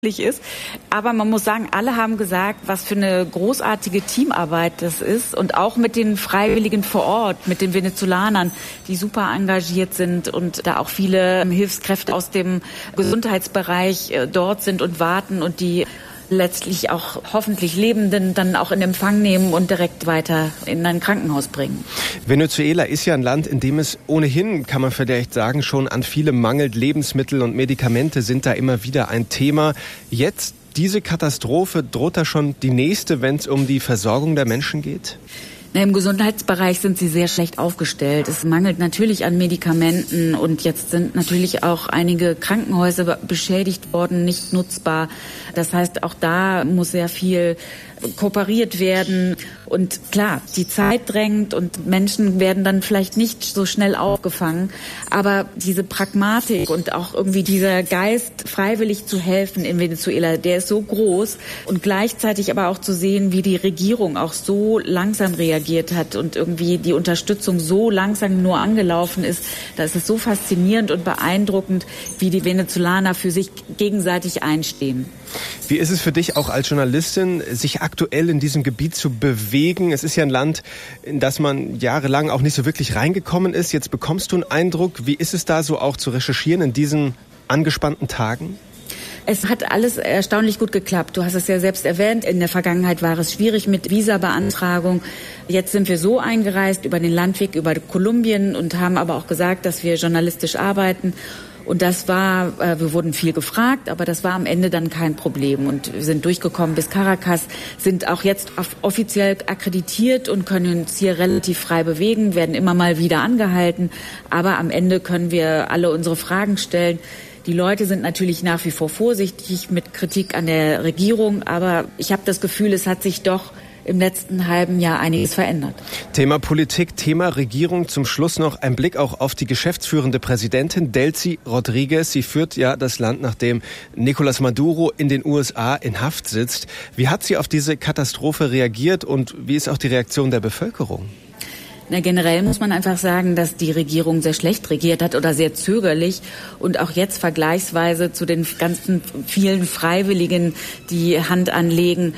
ist. Aber man muss sagen, alle haben gesagt, was für eine großartige Teamarbeit das ist und auch mit den Freiwilligen vor Ort, mit den Venezolanern, die super engagiert sind und da auch viele Hilfskräfte aus dem Gesundheitsbereich dort sind und warten und die letztlich auch hoffentlich Lebenden dann auch in Empfang nehmen und direkt weiter in ein Krankenhaus bringen. Venezuela ist ja ein Land, in dem es ohnehin, kann man vielleicht sagen, schon an vielem mangelt. Lebensmittel und Medikamente sind da immer wieder ein Thema. Jetzt diese Katastrophe, droht da schon die nächste, wenn es um die Versorgung der Menschen geht? Im Gesundheitsbereich sind sie sehr schlecht aufgestellt. Es mangelt natürlich an Medikamenten und jetzt sind natürlich auch einige Krankenhäuser beschädigt worden, nicht nutzbar. Das heißt, auch da muss sehr viel kooperiert werden. Und klar, die Zeit drängt und Menschen werden dann vielleicht nicht so schnell aufgefangen. Aber diese Pragmatik und auch irgendwie dieser Geist, freiwillig zu helfen in Venezuela, der ist so groß. Und gleichzeitig aber auch zu sehen, wie die Regierung auch so langsam reagiert hat und irgendwie die Unterstützung so langsam nur angelaufen ist. Da ist es so faszinierend und beeindruckend, wie die Venezolaner für sich gegenseitig einstehen. Wie ist es für dich auch als Journalistin, sich aktuell in diesem Gebiet zu bewegen? Es ist ja ein Land, in das man jahrelang auch nicht so wirklich reingekommen ist. Jetzt bekommst du einen Eindruck. Wie ist es da so auch zu recherchieren in diesen angespannten Tagen? Es hat alles erstaunlich gut geklappt. Du hast es ja selbst erwähnt. In der Vergangenheit war es schwierig mit Visabeantragung. Jetzt sind wir so eingereist über den Landweg, über Kolumbien und haben aber auch gesagt, dass wir journalistisch arbeiten. Und das war, wir wurden viel gefragt, aber das war am Ende dann kein Problem. Und wir sind durchgekommen bis Caracas, sind auch jetzt offiziell akkreditiert und können uns hier relativ frei bewegen, werden immer mal wieder angehalten. Aber am Ende können wir alle unsere Fragen stellen. Die Leute sind natürlich nach wie vor vorsichtig mit Kritik an der Regierung, aber ich habe das Gefühl, es hat sich doch im letzten halben Jahr einiges verändert. Thema Politik, Thema Regierung. Zum Schluss noch ein Blick auch auf die geschäftsführende Präsidentin Delcy Rodríguez. Sie führt ja das Land, nachdem Nicolás Maduro in den USA in Haft sitzt. Wie hat sie auf diese Katastrophe reagiert und wie ist auch die Reaktion der Bevölkerung? Generell muss man einfach sagen, dass die Regierung sehr schlecht regiert hat oder sehr zögerlich und auch jetzt vergleichsweise zu den ganzen vielen Freiwilligen, die Hand anlegen,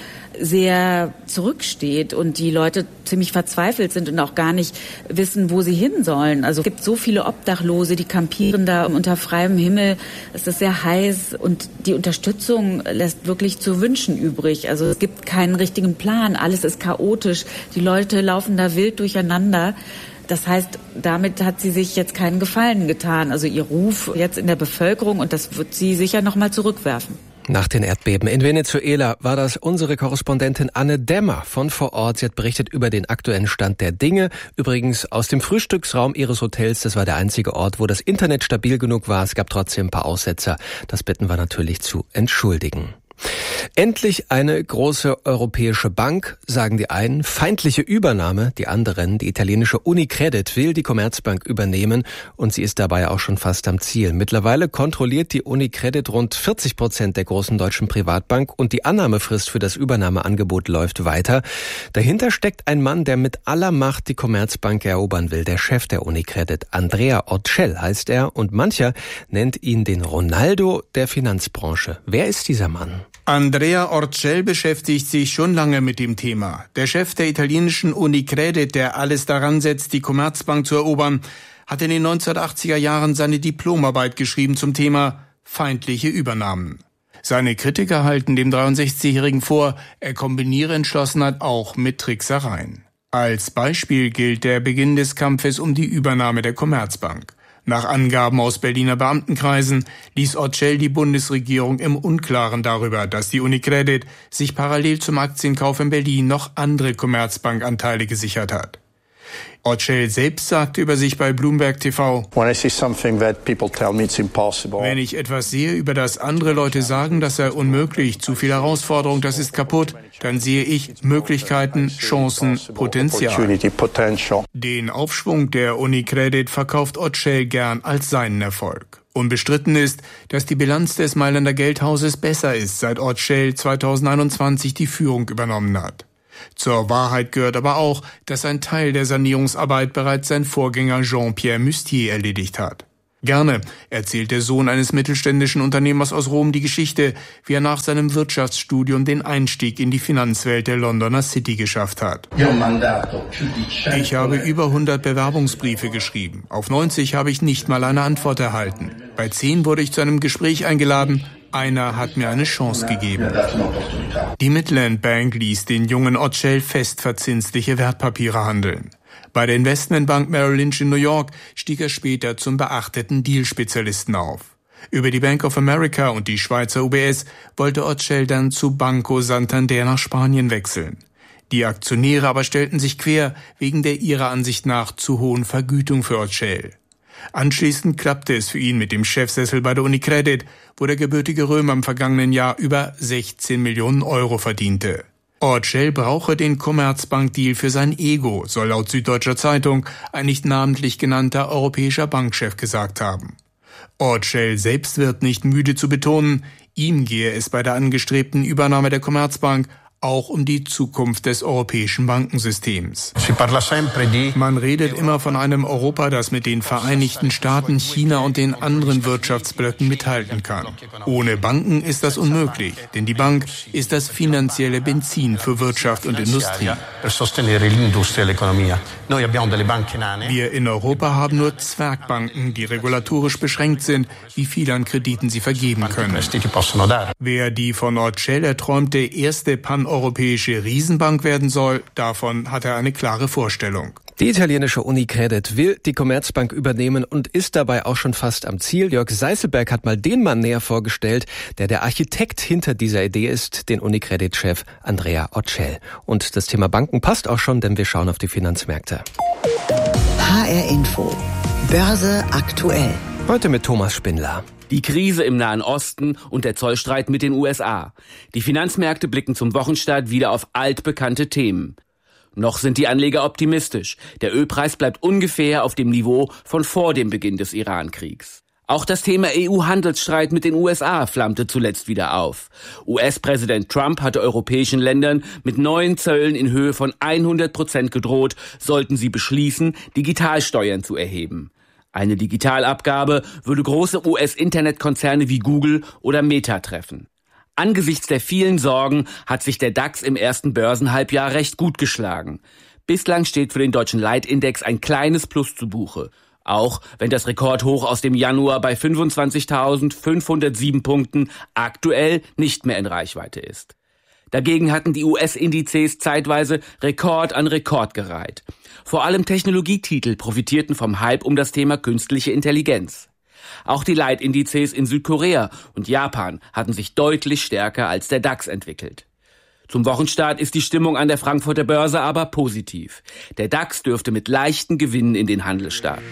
sehr zurücksteht und die Leute ziemlich verzweifelt sind und auch gar nicht wissen, wo sie hin sollen. Also es gibt so viele Obdachlose, die campieren da unter freiem Himmel. Es ist sehr heiß und die Unterstützung lässt wirklich zu wünschen übrig. Also es gibt keinen richtigen Plan. Alles ist chaotisch. Die Leute laufen da wild durcheinander. Das heißt, damit hat sie sich jetzt keinen Gefallen getan. Also ihr Ruf jetzt in der Bevölkerung und das wird sie sicher noch mal zurückwerfen. Nach den Erdbeben in Venezuela war das unsere Korrespondentin Anne Dämmer von vor Ort. Sie hat berichtet über den aktuellen Stand der Dinge. Übrigens aus dem Frühstücksraum ihres Hotels. Das war der einzige Ort, wo das Internet stabil genug war. Es gab trotzdem ein paar Aussetzer. Das bitten wir natürlich zu entschuldigen. Endlich eine große europäische Bank, sagen die einen, feindliche Übernahme, die anderen. Die italienische Unicredit will die Commerzbank übernehmen und sie ist dabei auch schon fast am Ziel. Mittlerweile kontrolliert die Unicredit rund 40% der großen deutschen Privatbank und die Annahmefrist für das Übernahmeangebot läuft weiter. Dahinter steckt ein Mann, der mit aller Macht die Commerzbank erobern will, der Chef der Unicredit. Andrea Orcel heißt er und mancher nennt ihn den Ronaldo der Finanzbranche. Wer ist dieser Mann? Andrea Orcel beschäftigt sich schon lange mit dem Thema. Der Chef der italienischen Unicredit, der alles daran setzt, die Commerzbank zu erobern, hat in den 1980er Jahren seine Diplomarbeit geschrieben zum Thema feindliche Übernahmen. Seine Kritiker halten dem 63-Jährigen vor, er kombiniere Entschlossenheit auch mit Tricksereien. Als Beispiel gilt der Beginn des Kampfes um die Übernahme der Commerzbank. Nach Angaben aus Berliner Beamtenkreisen ließ Orcel die Bundesregierung im Unklaren darüber, dass die Unicredit sich parallel zum Aktienkauf in Berlin noch andere Commerzbank-Anteile gesichert hat. Orcel selbst sagte über sich bei Bloomberg TV: Wenn ich etwas sehe, über das andere Leute sagen, das sei unmöglich, zu viel Herausforderung, das ist kaputt, dann sehe ich Möglichkeiten, Chancen, Potenzial. Den Aufschwung der Unicredit verkauft Orcel gern als seinen Erfolg. Unbestritten ist, dass die Bilanz des Mailänder Geldhauses besser ist, seit Orcel 2021 die Führung übernommen hat. Zur Wahrheit gehört aber auch, dass ein Teil der Sanierungsarbeit bereits sein Vorgänger Jean-Pierre Mustier erledigt hat. Gerne erzählt der Sohn eines mittelständischen Unternehmers aus Rom die Geschichte, wie er nach seinem Wirtschaftsstudium den Einstieg in die Finanzwelt der Londoner City geschafft hat. Ich habe über 100 Bewerbungsbriefe geschrieben. Auf 90 habe ich nicht mal eine Antwort erhalten. Bei 10 wurde ich zu einem Gespräch eingeladen. Einer hat mir eine Chance gegeben. Die Midland Bank ließ den jungen Ocel festverzinsliche Wertpapiere handeln. Bei der Investmentbank Merrill Lynch in New York stieg er später zum beachteten Dealspezialisten auf. Über die Bank of America und die Schweizer UBS wollte Ocel dann zu Banco Santander nach Spanien wechseln. Die Aktionäre aber stellten sich quer wegen der ihrer Ansicht nach zu hohen Vergütung für Ocel. Anschließend klappte es für ihn mit dem Chefsessel bei der Unicredit, wo der gebürtige Römer im vergangenen Jahr über 16 Millionen Euro verdiente. Ocel brauche den Commerzbank-Deal für sein Ego, soll laut Süddeutscher Zeitung ein nicht namentlich genannter europäischer Bankchef gesagt haben. Ocel selbst wird nicht müde zu betonen, ihm gehe es bei der angestrebten Übernahme der Commerzbank auch um die Zukunft des europäischen Bankensystems. Man redet immer von einem Europa, das mit den Vereinigten Staaten, China und den anderen Wirtschaftsblöcken mithalten kann. Ohne Banken ist das unmöglich, denn die Bank ist das finanzielle Benzin für Wirtschaft und Industrie. Wir in Europa haben nur Zwergbanken, die regulatorisch beschränkt sind, wie viel an Krediten sie vergeben können. Wer die von Ocel erträumte erste paneuropäische Riesenbank werden soll, davon hat er eine klare Vorstellung. Die italienische Unicredit will die Commerzbank übernehmen und ist dabei auch schon fast am Ziel. Jörg Seißelberg hat mal den Mann näher vorgestellt, der Architekt hinter dieser Idee ist, den Unicredit-Chef Andrea Ocel. Und das Thema Banken passt auch schon, denn wir schauen auf die Finanzmärkte. HR Info. Börse aktuell. Heute mit Thomas Spindler. Die Krise im Nahen Osten und der Zollstreit mit den USA. Die Finanzmärkte blicken zum Wochenstart wieder auf altbekannte Themen. Noch sind die Anleger optimistisch. Der Ölpreis bleibt ungefähr auf dem Niveau von vor dem Beginn des Iran-Kriegs. Auch das Thema EU-Handelsstreit mit den USA flammte zuletzt wieder auf. US-Präsident Trump hatte europäischen Ländern mit neuen Zöllen in Höhe von 100% gedroht, sollten sie beschließen, Digitalsteuern zu erheben. Eine Digitalabgabe würde große US-Internetkonzerne wie Google oder Meta treffen. Angesichts der vielen Sorgen hat sich der DAX im ersten Börsenhalbjahr recht gut geschlagen. Bislang steht für den deutschen Leitindex ein kleines Plus zu Buche. Auch wenn das Rekordhoch aus dem Januar bei 25.507 Punkten aktuell nicht mehr in Reichweite ist. Dagegen hatten die US-Indizes zeitweise Rekord an Rekord gereiht. Vor allem Technologietitel profitierten vom Hype um das Thema künstliche Intelligenz. Auch die Leitindizes in Südkorea und Japan hatten sich deutlich stärker als der DAX entwickelt. Zum Wochenstart ist die Stimmung an der Frankfurter Börse aber positiv. Der DAX dürfte mit leichten Gewinnen in den Handel starten.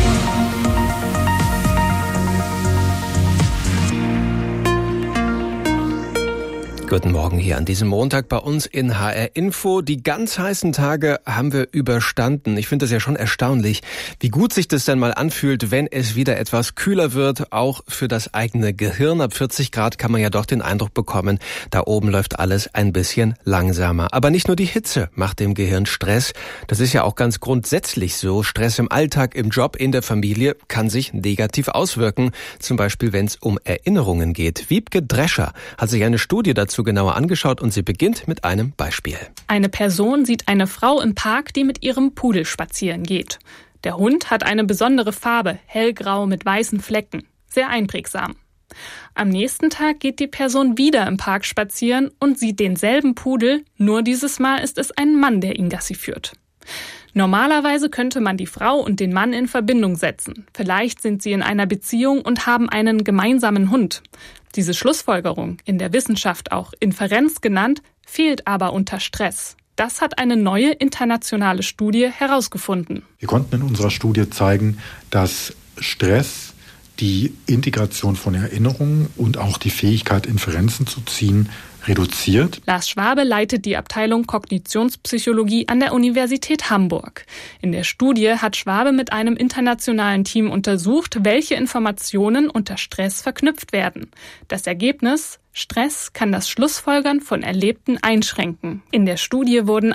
Guten Morgen hier an diesem Montag bei uns in HR Info. Die ganz heißen Tage haben wir überstanden. Ich finde das ja schon erstaunlich, wie gut sich das denn mal anfühlt, wenn es wieder etwas kühler wird, auch für das eigene Gehirn. Ab 40 Grad kann man ja doch den Eindruck bekommen, da oben läuft alles ein bisschen langsamer. Aber nicht nur die Hitze macht dem Gehirn Stress. Das ist ja auch ganz grundsätzlich so. Stress im Alltag, im Job, in der Familie kann sich negativ auswirken. Zum Beispiel, wenn es um Erinnerungen geht. Wiebke Drescher hat sich eine Studie dazu genauer angeschaut und sie beginnt mit einem Beispiel. Eine Person sieht eine Frau im Park, die mit ihrem Pudel spazieren geht. Der Hund hat eine besondere Farbe, hellgrau mit weißen Flecken. Sehr einprägsam. Am nächsten Tag geht die Person wieder im Park spazieren und sieht denselben Pudel, nur dieses Mal ist es ein Mann, der ihn Gassi führt. Normalerweise könnte man die Frau und den Mann in Verbindung setzen. Vielleicht sind sie in einer Beziehung und haben einen gemeinsamen Hund. Diese Schlussfolgerung, in der Wissenschaft auch Inferenz genannt, fehlt aber unter Stress. Das hat eine neue internationale Studie herausgefunden. Wir konnten in unserer Studie zeigen, dass Stress die Integration von Erinnerungen und auch die Fähigkeit, Inferenzen zu ziehen, reduziert. Lars Schwabe leitet die Abteilung Kognitionspsychologie an der Universität Hamburg. In der Studie hat Schwabe mit einem internationalen Team untersucht, welche Informationen unter Stress verknüpft werden. Das Ergebnis: Stress kann das Schlussfolgern von Erlebten einschränken. In der Studie wurden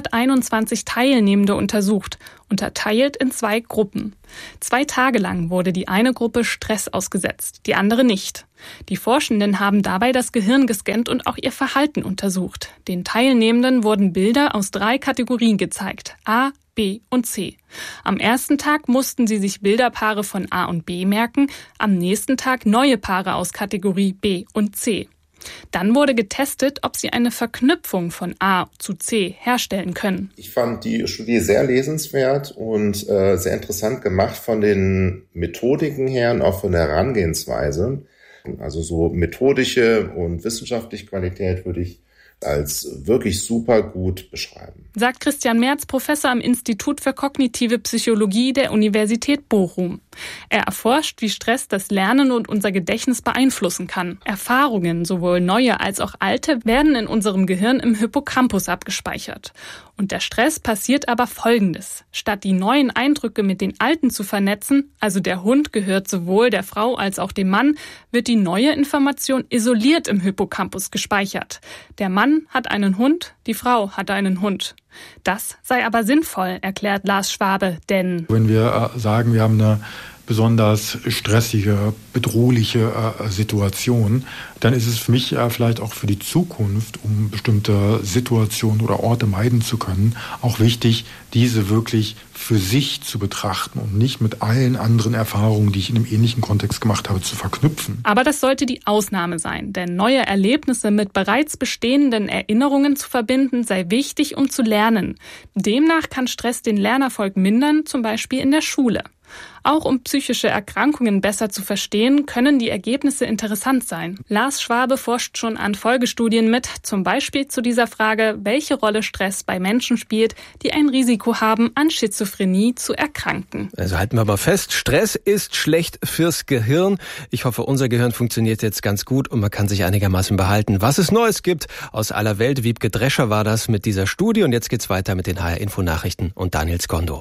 121 Teilnehmende untersucht, unterteilt in 2 Gruppen. 2 Tage lang wurde die eine Gruppe Stress ausgesetzt, die andere nicht. Die Forschenden haben dabei das Gehirn gescannt und auch ihr Verhalten untersucht. Den Teilnehmenden wurden Bilder aus 3 Kategorien gezeigt: A, B und C. Am ersten Tag mussten sie sich Bilderpaare von A und B merken, am nächsten Tag neue Paare aus Kategorie B und C. Dann wurde getestet, ob sie eine Verknüpfung von A zu C herstellen können. Ich fand die Studie sehr lesenswert und sehr interessant gemacht von den Methodiken her und auch von der Herangehensweise. Also so methodische und wissenschaftliche Qualität würde ich als wirklich super gut beschreiben. Sagt Christian Merz, Professor am Institut für kognitive Psychologie der Universität Bochum. Er erforscht, wie Stress das Lernen und unser Gedächtnis beeinflussen kann. Erfahrungen, sowohl neue als auch alte, werden in unserem Gehirn im Hippocampus abgespeichert. Und der Stress passiert aber Folgendes. Statt die neuen Eindrücke mit den alten zu vernetzen, also der Hund gehört sowohl der Frau als auch dem Mann, wird die neue Information isoliert im Hippocampus gespeichert. Der Mann hat einen Hund, die Frau hat einen Hund. Das sei aber sinnvoll, erklärt Lars Schwabe, denn wenn wir sagen, wir haben eine besonders stressige, bedrohliche Situation, dann ist es für mich vielleicht auch für die Zukunft, um bestimmte Situationen oder Orte meiden zu können, auch wichtig, diese wirklich für sich zu betrachten und nicht mit allen anderen Erfahrungen, die ich in einem ähnlichen Kontext gemacht habe, zu verknüpfen. Aber das sollte die Ausnahme sein, denn neue Erlebnisse mit bereits bestehenden Erinnerungen zu verbinden, sei wichtig, um zu lernen. Demnach kann Stress den Lernerfolg mindern, zum Beispiel in der Schule. Auch um psychische Erkrankungen besser zu verstehen, können die Ergebnisse interessant sein. Lars Schwabe forscht schon an Folgestudien mit, zum Beispiel zu dieser Frage, welche Rolle Stress bei Menschen spielt, die ein Risiko haben, an Schizophrenie zu erkranken. Also halten wir mal fest, Stress ist schlecht fürs Gehirn. Ich hoffe, unser Gehirn funktioniert jetzt ganz gut und man kann sich einigermaßen behalten. Was es Neues gibt aus aller Welt, Wiebke Drescher war das mit dieser Studie und jetzt geht's weiter mit den HR-Info-Nachrichten und Daniel Skondo.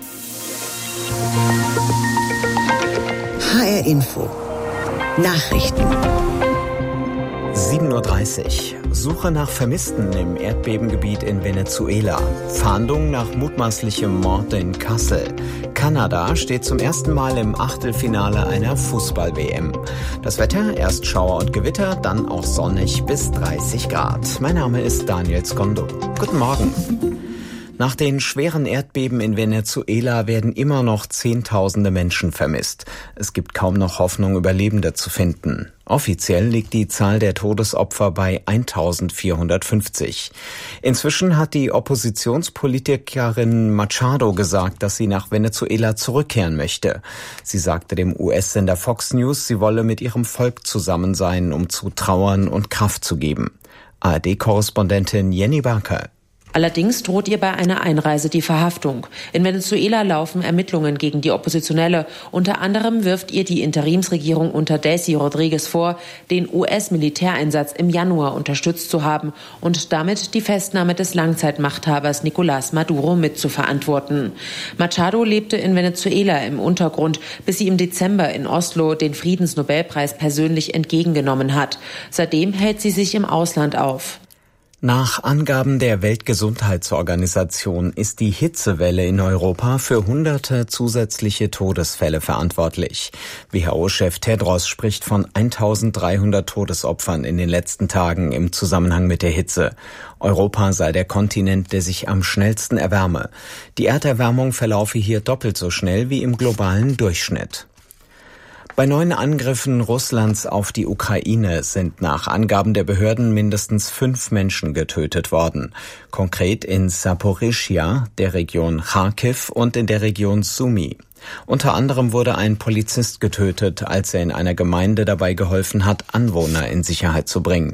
HR Info. Nachrichten. 7:30 Uhr. Suche nach Vermissten im Erdbebengebiet in Venezuela. Fahndung nach mutmaßlichem Mord in Kassel. Kanada steht zum ersten Mal im Achtelfinale einer Fußball-WM. Das Wetter, erst Schauer und Gewitter, dann auch sonnig bis 30 Grad. Mein Name ist Daniel Skondo. Guten Morgen. Nach den schweren Erdbeben in Venezuela werden immer noch Zehntausende Menschen vermisst. Es gibt kaum noch Hoffnung, Überlebende zu finden. Offiziell liegt die Zahl der Todesopfer bei 1450. Inzwischen hat die Oppositionspolitikerin Machado gesagt, dass sie nach Venezuela zurückkehren möchte. Sie sagte dem US-Sender Fox News, sie wolle mit ihrem Volk zusammen sein, um zu trauern und Kraft zu geben. ARD-Korrespondentin Jenny Barker. Allerdings droht ihr bei einer Einreise die Verhaftung. In Venezuela laufen Ermittlungen gegen die Oppositionelle. Unter anderem wirft ihr die Interimsregierung unter Delcy Rodriguez vor, den US-Militäreinsatz im Januar unterstützt zu haben und damit die Festnahme des Langzeitmachthabers Nicolás Maduro mitzuverantworten. Machado lebte in Venezuela im Untergrund, bis sie im Dezember in Oslo den Friedensnobelpreis persönlich entgegengenommen hat. Seitdem hält sie sich im Ausland auf. Nach Angaben der Weltgesundheitsorganisation ist die Hitzewelle in Europa für hunderte zusätzliche Todesfälle verantwortlich. WHO-Chef Tedros spricht von 1300 Todesopfern in den letzten Tagen im Zusammenhang mit der Hitze. Europa sei der Kontinent, der sich am schnellsten erwärme. Die Erderwärmung verlaufe hier doppelt so schnell wie im globalen Durchschnitt. Bei 9 Angriffen Russlands auf die Ukraine sind nach Angaben der Behörden mindestens 5 Menschen getötet worden. Konkret in Saporischschja, der Region Charkiw und in der Region Sumy. Unter anderem wurde ein Polizist getötet, als er in einer Gemeinde dabei geholfen hat, Anwohner in Sicherheit zu bringen.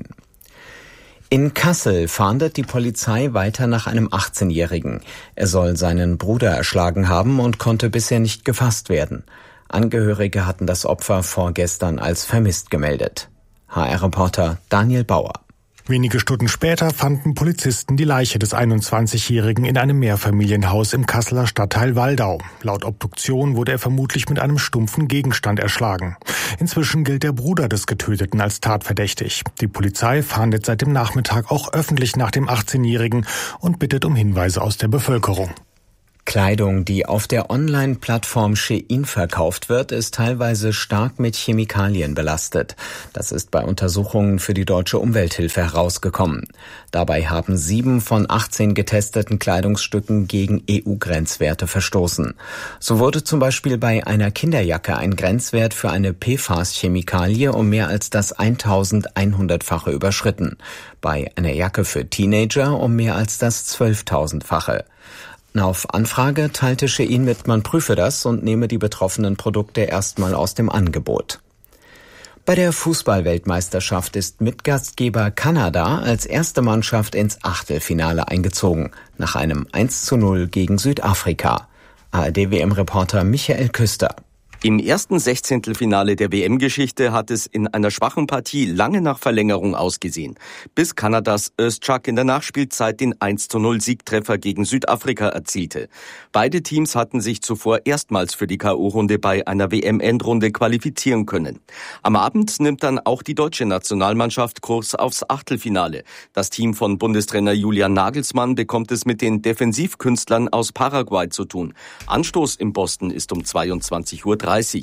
In Kassel fahndet die Polizei weiter nach einem 18-Jährigen. Er soll seinen Bruder erschlagen haben und konnte bisher nicht gefasst werden. Angehörige hatten das Opfer vorgestern als vermisst gemeldet. HR-Reporter Daniel Bauer. Wenige Stunden später fanden Polizisten die Leiche des 21-Jährigen in einem Mehrfamilienhaus im Kasseler Stadtteil Waldau. Laut Obduktion wurde er vermutlich mit einem stumpfen Gegenstand erschlagen. Inzwischen gilt der Bruder des Getöteten als tatverdächtig. Die Polizei fahndet seit dem Nachmittag auch öffentlich nach dem 18-Jährigen und bittet um Hinweise aus der Bevölkerung. Kleidung, die auf der Online-Plattform Shein verkauft wird, ist teilweise stark mit Chemikalien belastet. Das ist bei Untersuchungen für die Deutsche Umwelthilfe herausgekommen. Dabei haben 7 von 18 getesteten Kleidungsstücken gegen EU-Grenzwerte verstoßen. So wurde zum Beispiel bei einer Kinderjacke ein Grenzwert für eine PFAS-Chemikalie um mehr als das 1100-fache überschritten. Bei einer Jacke für Teenager um mehr als das 12.000-fache. Auf Anfrage teilte Shein mit, man prüfe das und nehme die betroffenen Produkte erstmal aus dem Angebot. Bei der Fußball-Weltmeisterschaft ist Mitgastgeber Kanada als erste Mannschaft ins Achtelfinale eingezogen, nach einem 1:0 gegen Südafrika. ARD-WM-Reporter Michael Küster. Im ersten Sechzehntelfinale der WM-Geschichte hat es in einer schwachen Partie lange nach Verlängerung ausgesehen, bis Kanadas Özçak in der Nachspielzeit den 1:0-Siegtreffer gegen Südafrika erzielte. Beide Teams hatten sich zuvor erstmals für die K.O.-Runde bei einer WM-Endrunde qualifizieren können. Am Abend nimmt dann auch die deutsche Nationalmannschaft Kurs aufs Achtelfinale. Das Team von Bundestrainer Julian Nagelsmann bekommt es mit den Defensivkünstlern aus Paraguay zu tun. Anstoß in Boston ist um 22:30 Uhr.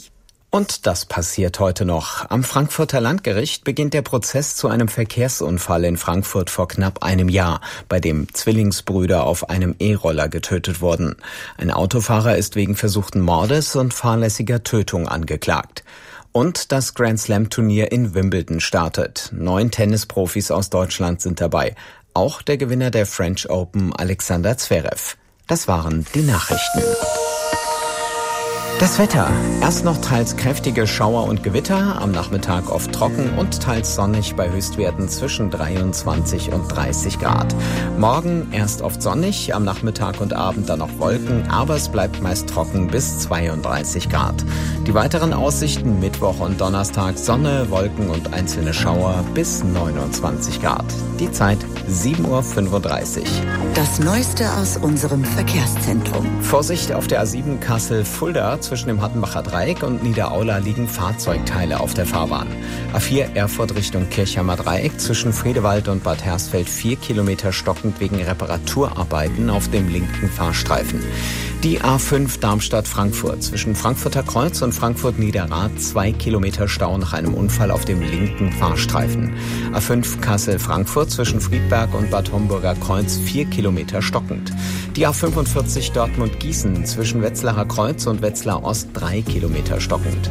Und das passiert heute noch. Am Frankfurter Landgericht beginnt der Prozess zu einem Verkehrsunfall in Frankfurt vor knapp einem Jahr, bei dem Zwillingsbrüder auf einem E-Roller getötet wurden. Ein Autofahrer ist wegen versuchten Mordes und fahrlässiger Tötung angeklagt. Und das Grand-Slam-Turnier in Wimbledon startet. 9 Tennisprofis aus Deutschland sind dabei. Auch der Gewinner der French Open, Alexander Zverev. Das waren die Nachrichten. Das Wetter. Erst noch teils kräftige Schauer und Gewitter, am Nachmittag oft trocken und teils sonnig bei Höchstwerten zwischen 23 und 30 Grad. Morgen erst oft sonnig, am Nachmittag und Abend dann noch Wolken, aber es bleibt meist trocken bis 32 Grad. Die weiteren Aussichten Mittwoch und Donnerstag Sonne, Wolken und einzelne Schauer bis 29 Grad. Die Zeit 7:35 Uhr. Das Neueste aus unserem Verkehrszentrum. Vorsicht auf der A7 Kassel-Fulda. Zwischen dem Hattenbacher Dreieck und Niederaula liegen Fahrzeugteile auf der Fahrbahn. A4 Erfurt Richtung Kirchheimer Dreieck zwischen Friedewald und Bad Hersfeld 4 Kilometer stockend wegen Reparaturarbeiten auf dem linken Fahrstreifen. Die A5 Darmstadt-Frankfurt zwischen Frankfurter Kreuz und Frankfurt-Niederrad 2 Kilometer Stau nach einem Unfall auf dem linken Fahrstreifen. A5 Kassel-Frankfurt zwischen Friedberg und Bad Homburger Kreuz 4 Kilometer stockend. Die A45 Dortmund-Gießen zwischen Wetzlarer Kreuz und Wetzlar Ost 3 Kilometer stockend.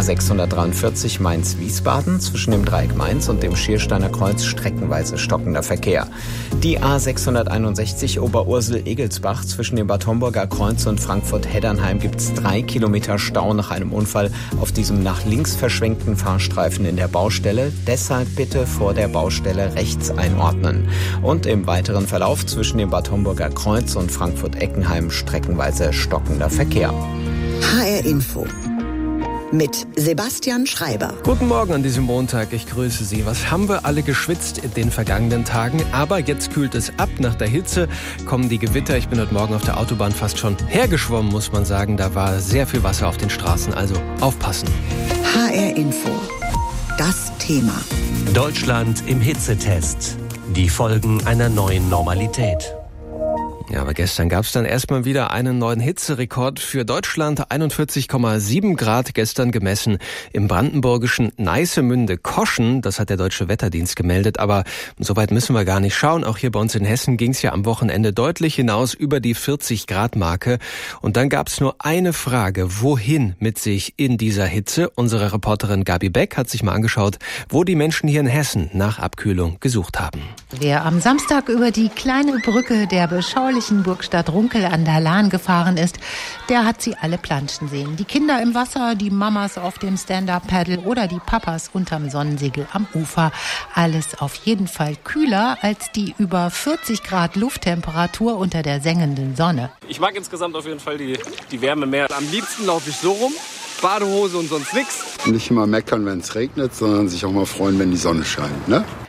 A643 Mainz-Wiesbaden zwischen dem Dreieck Mainz und dem Schiersteiner Kreuz streckenweise stockender Verkehr. Die A661 Oberursel-Egelsbach zwischen dem Bad Homburger Kreuz und Frankfurt-Heddernheim gibt's 3 Kilometer Stau nach einem Unfall auf diesem nach links verschwenkten Fahrstreifen in der Baustelle. Deshalb bitte vor der Baustelle rechts einordnen. Und im weiteren Verlauf zwischen dem Bad Homburger Kreuz und Frankfurt-Eckenheim streckenweise stockender Verkehr. HR Info mit Sebastian Schreiber. Guten Morgen an diesem Montag, ich grüße Sie. Was haben wir alle geschwitzt in den vergangenen Tagen? Aber jetzt kühlt es ab, nach der Hitze kommen die Gewitter. Ich bin heute Morgen auf der Autobahn fast schon hergeschwommen, muss man sagen. Da war sehr viel Wasser auf den Straßen, also aufpassen. HR Info, das Thema. Deutschland im Hitzetest. Die Folgen einer neuen Normalität. Ja, aber gestern gab es dann erstmal wieder einen neuen Hitzerekord für Deutschland. 41,7 Grad gestern gemessen im brandenburgischen Neissemünde-Koschen. Das hat der Deutsche Wetterdienst gemeldet. Aber so weit müssen wir gar nicht schauen. Auch hier bei uns in Hessen ging es ja am Wochenende deutlich hinaus über die 40-Grad-Marke. Und dann gab es nur eine Frage. Wohin mit sich in dieser Hitze? Unsere Reporterin Gabi Beck hat sich mal angeschaut, wo die Menschen hier in Hessen nach Abkühlung gesucht haben. Wer am Samstag über die kleine Brücke der beschaulichen Burgstadt Runkel an der Lahn gefahren ist, der hat sie alle planschen sehen. Die Kinder im Wasser, die Mamas auf dem Stand-Up-Paddle oder die Papas unterm Sonnensegel am Ufer. Alles auf jeden Fall kühler als die über 40 Grad Lufttemperatur unter der sengenden Sonne. Ich mag insgesamt auf jeden Fall die Wärme mehr. Am liebsten laufe ich so rum, Badehose und sonst nichts. Nicht immer meckern, wenn es regnet, sondern sich auch mal freuen, wenn die Sonne scheint, ne?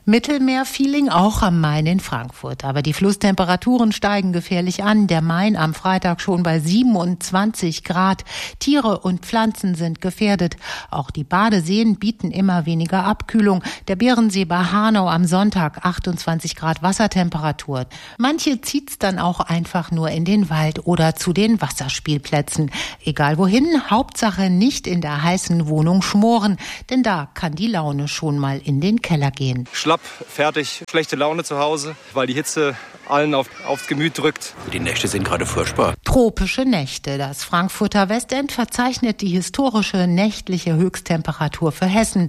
Mittelmeer-Feeling auch am Main in Frankfurt. Aber die Flusstemperaturen steigen gefährlich an. Der Main am Freitag schon bei 27 Grad. Tiere und Pflanzen sind gefährdet. Auch die Badeseen bieten immer weniger Abkühlung. Der Bärensee bei Hanau am Sonntag 28 Grad Wassertemperatur. Manche zieht's dann auch einfach nur in den Wald oder zu den Wasserspielplätzen. Egal wohin, Hauptsache nicht in der heißen Wohnung schmoren, denn da kann die Laune schon mal in den Keller gehen. Schlapp, fertig, schlechte Laune zu Hause, weil die Hitze allen aufs Gemüt drückt. Die Nächte sind gerade furchtbar. Tropische Nächte. Das Frankfurter Westend verzeichnet die historische nächtliche Höchsttemperatur für Hessen.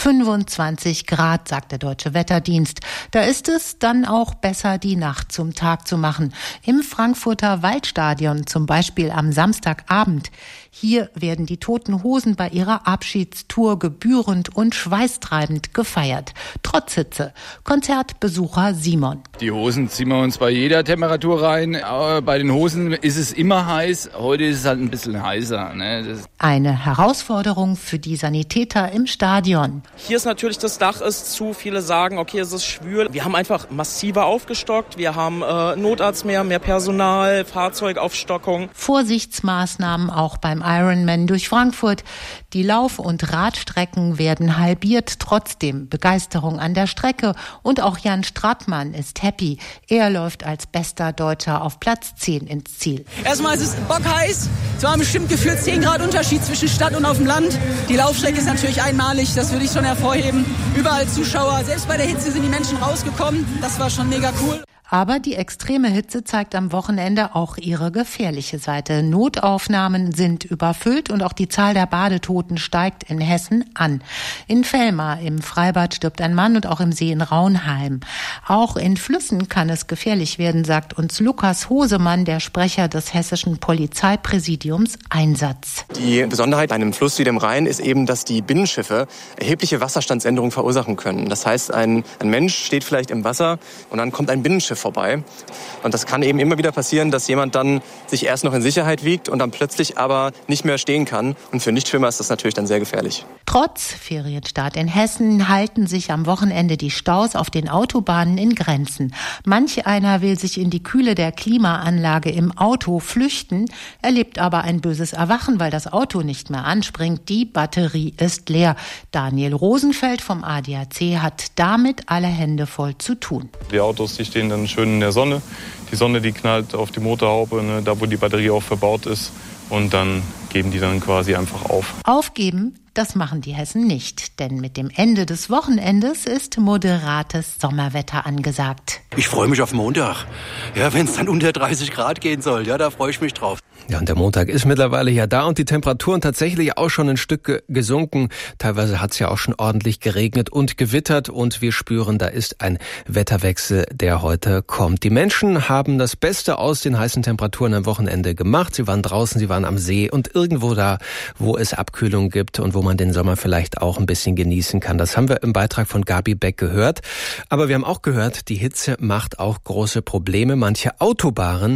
25 Grad, sagt der Deutsche Wetterdienst. Da ist es dann auch besser, die Nacht zum Tag zu machen. Im Frankfurter Waldstadion zum Beispiel am Samstagabend. Hier werden die Toten Hosen bei ihrer Abschiedstour gebührend und schweißtreibend gefeiert. Trotz Hitze. Konzertbesucher Simon. Die Hosen ziehen wir uns bei jeder Temperatur rein. Aber bei den Hosen ist es immer heiß. Heute ist es halt ein bisschen heißer. Eine Herausforderung für die Sanitäter im Stadion. Hier ist natürlich das Dach ist zu. Viele sagen, okay, es ist schwül. Wir haben einfach massiver aufgestockt. Wir haben Notarzt mehr Personal, Fahrzeugaufstockung. Vorsichtsmaßnahmen auch beim Ironman durch Frankfurt. Die Lauf- und Radstrecken werden halbiert. Trotzdem Begeisterung an der Strecke. Und auch Jan Strattmann ist happy. Er läuft als bester Deutscher auf Platz 10 ins Ziel. Erstmal ist es bockheiß. Es waren bestimmt gefühlt 10 Grad Unterschied zwischen Stadt und auf dem Land. Die Laufstrecke ist natürlich einmalig. Das würde ich schon hervorheben. Überall Zuschauer. Selbst bei der Hitze sind die Menschen rausgekommen. Das war schon mega cool. Aber die extreme Hitze zeigt am Wochenende auch ihre gefährliche Seite. Notaufnahmen sind überfüllt und auch die Zahl der Badetoten steigt in Hessen an. In Vellmar im Freibad stirbt ein Mann und auch im See in Raunheim. Auch in Flüssen kann es gefährlich werden, sagt uns Lukas Hosemann, der Sprecher des hessischen Polizeipräsidiums Einsatz. Die Besonderheit bei einem Fluss wie dem Rhein ist eben, dass die Binnenschiffe erhebliche Wasserstandsänderungen verursachen können. Das heißt, ein Mensch steht vielleicht im Wasser und dann kommt ein Binnenschiff vorbei. Und das kann eben immer wieder passieren, dass jemand dann sich erst noch in Sicherheit wiegt und dann plötzlich aber nicht mehr stehen kann. Und für Nichtschwimmer ist das natürlich dann sehr gefährlich. Trotz Ferienstart in Hessen halten sich am Wochenende die Staus auf den Autobahnen in Grenzen. Manch einer will sich in die Kühle der Klimaanlage im Auto flüchten, erlebt aber ein böses Erwachen, weil das Auto nicht mehr anspringt. Die Batterie ist leer. Daniel Rosenfeld vom ADAC hat damit alle Hände voll zu tun. Die Autos, die stehen dann schön in der Sonne. Die Sonne, die knallt auf die Motorhaube, da wo die Batterie auch verbaut ist. Und dann geben die dann quasi einfach auf. Aufgeben, das machen die Hessen nicht. Denn mit dem Ende des Wochenendes ist moderates Sommerwetter angesagt. Ich freue mich auf Montag. Ja, wenn es dann unter 30 Grad gehen soll, ja, da freue ich mich drauf. Ja, und der Montag ist mittlerweile ja da und die Temperaturen tatsächlich auch schon ein Stück gesunken. Teilweise hat es ja auch schon ordentlich geregnet und gewittert und wir spüren, da ist ein Wetterwechsel, der heute kommt. Die Menschen haben das Beste aus den heißen Temperaturen am Wochenende gemacht. Sie waren draußen, sie waren am See und irgendwo da, wo es Abkühlung gibt und wo man den Sommer vielleicht auch ein bisschen genießen kann. Das haben wir im Beitrag von Gabi Beck gehört. Aber wir haben auch gehört, die Hitze macht auch große Probleme. Manche Autobahnen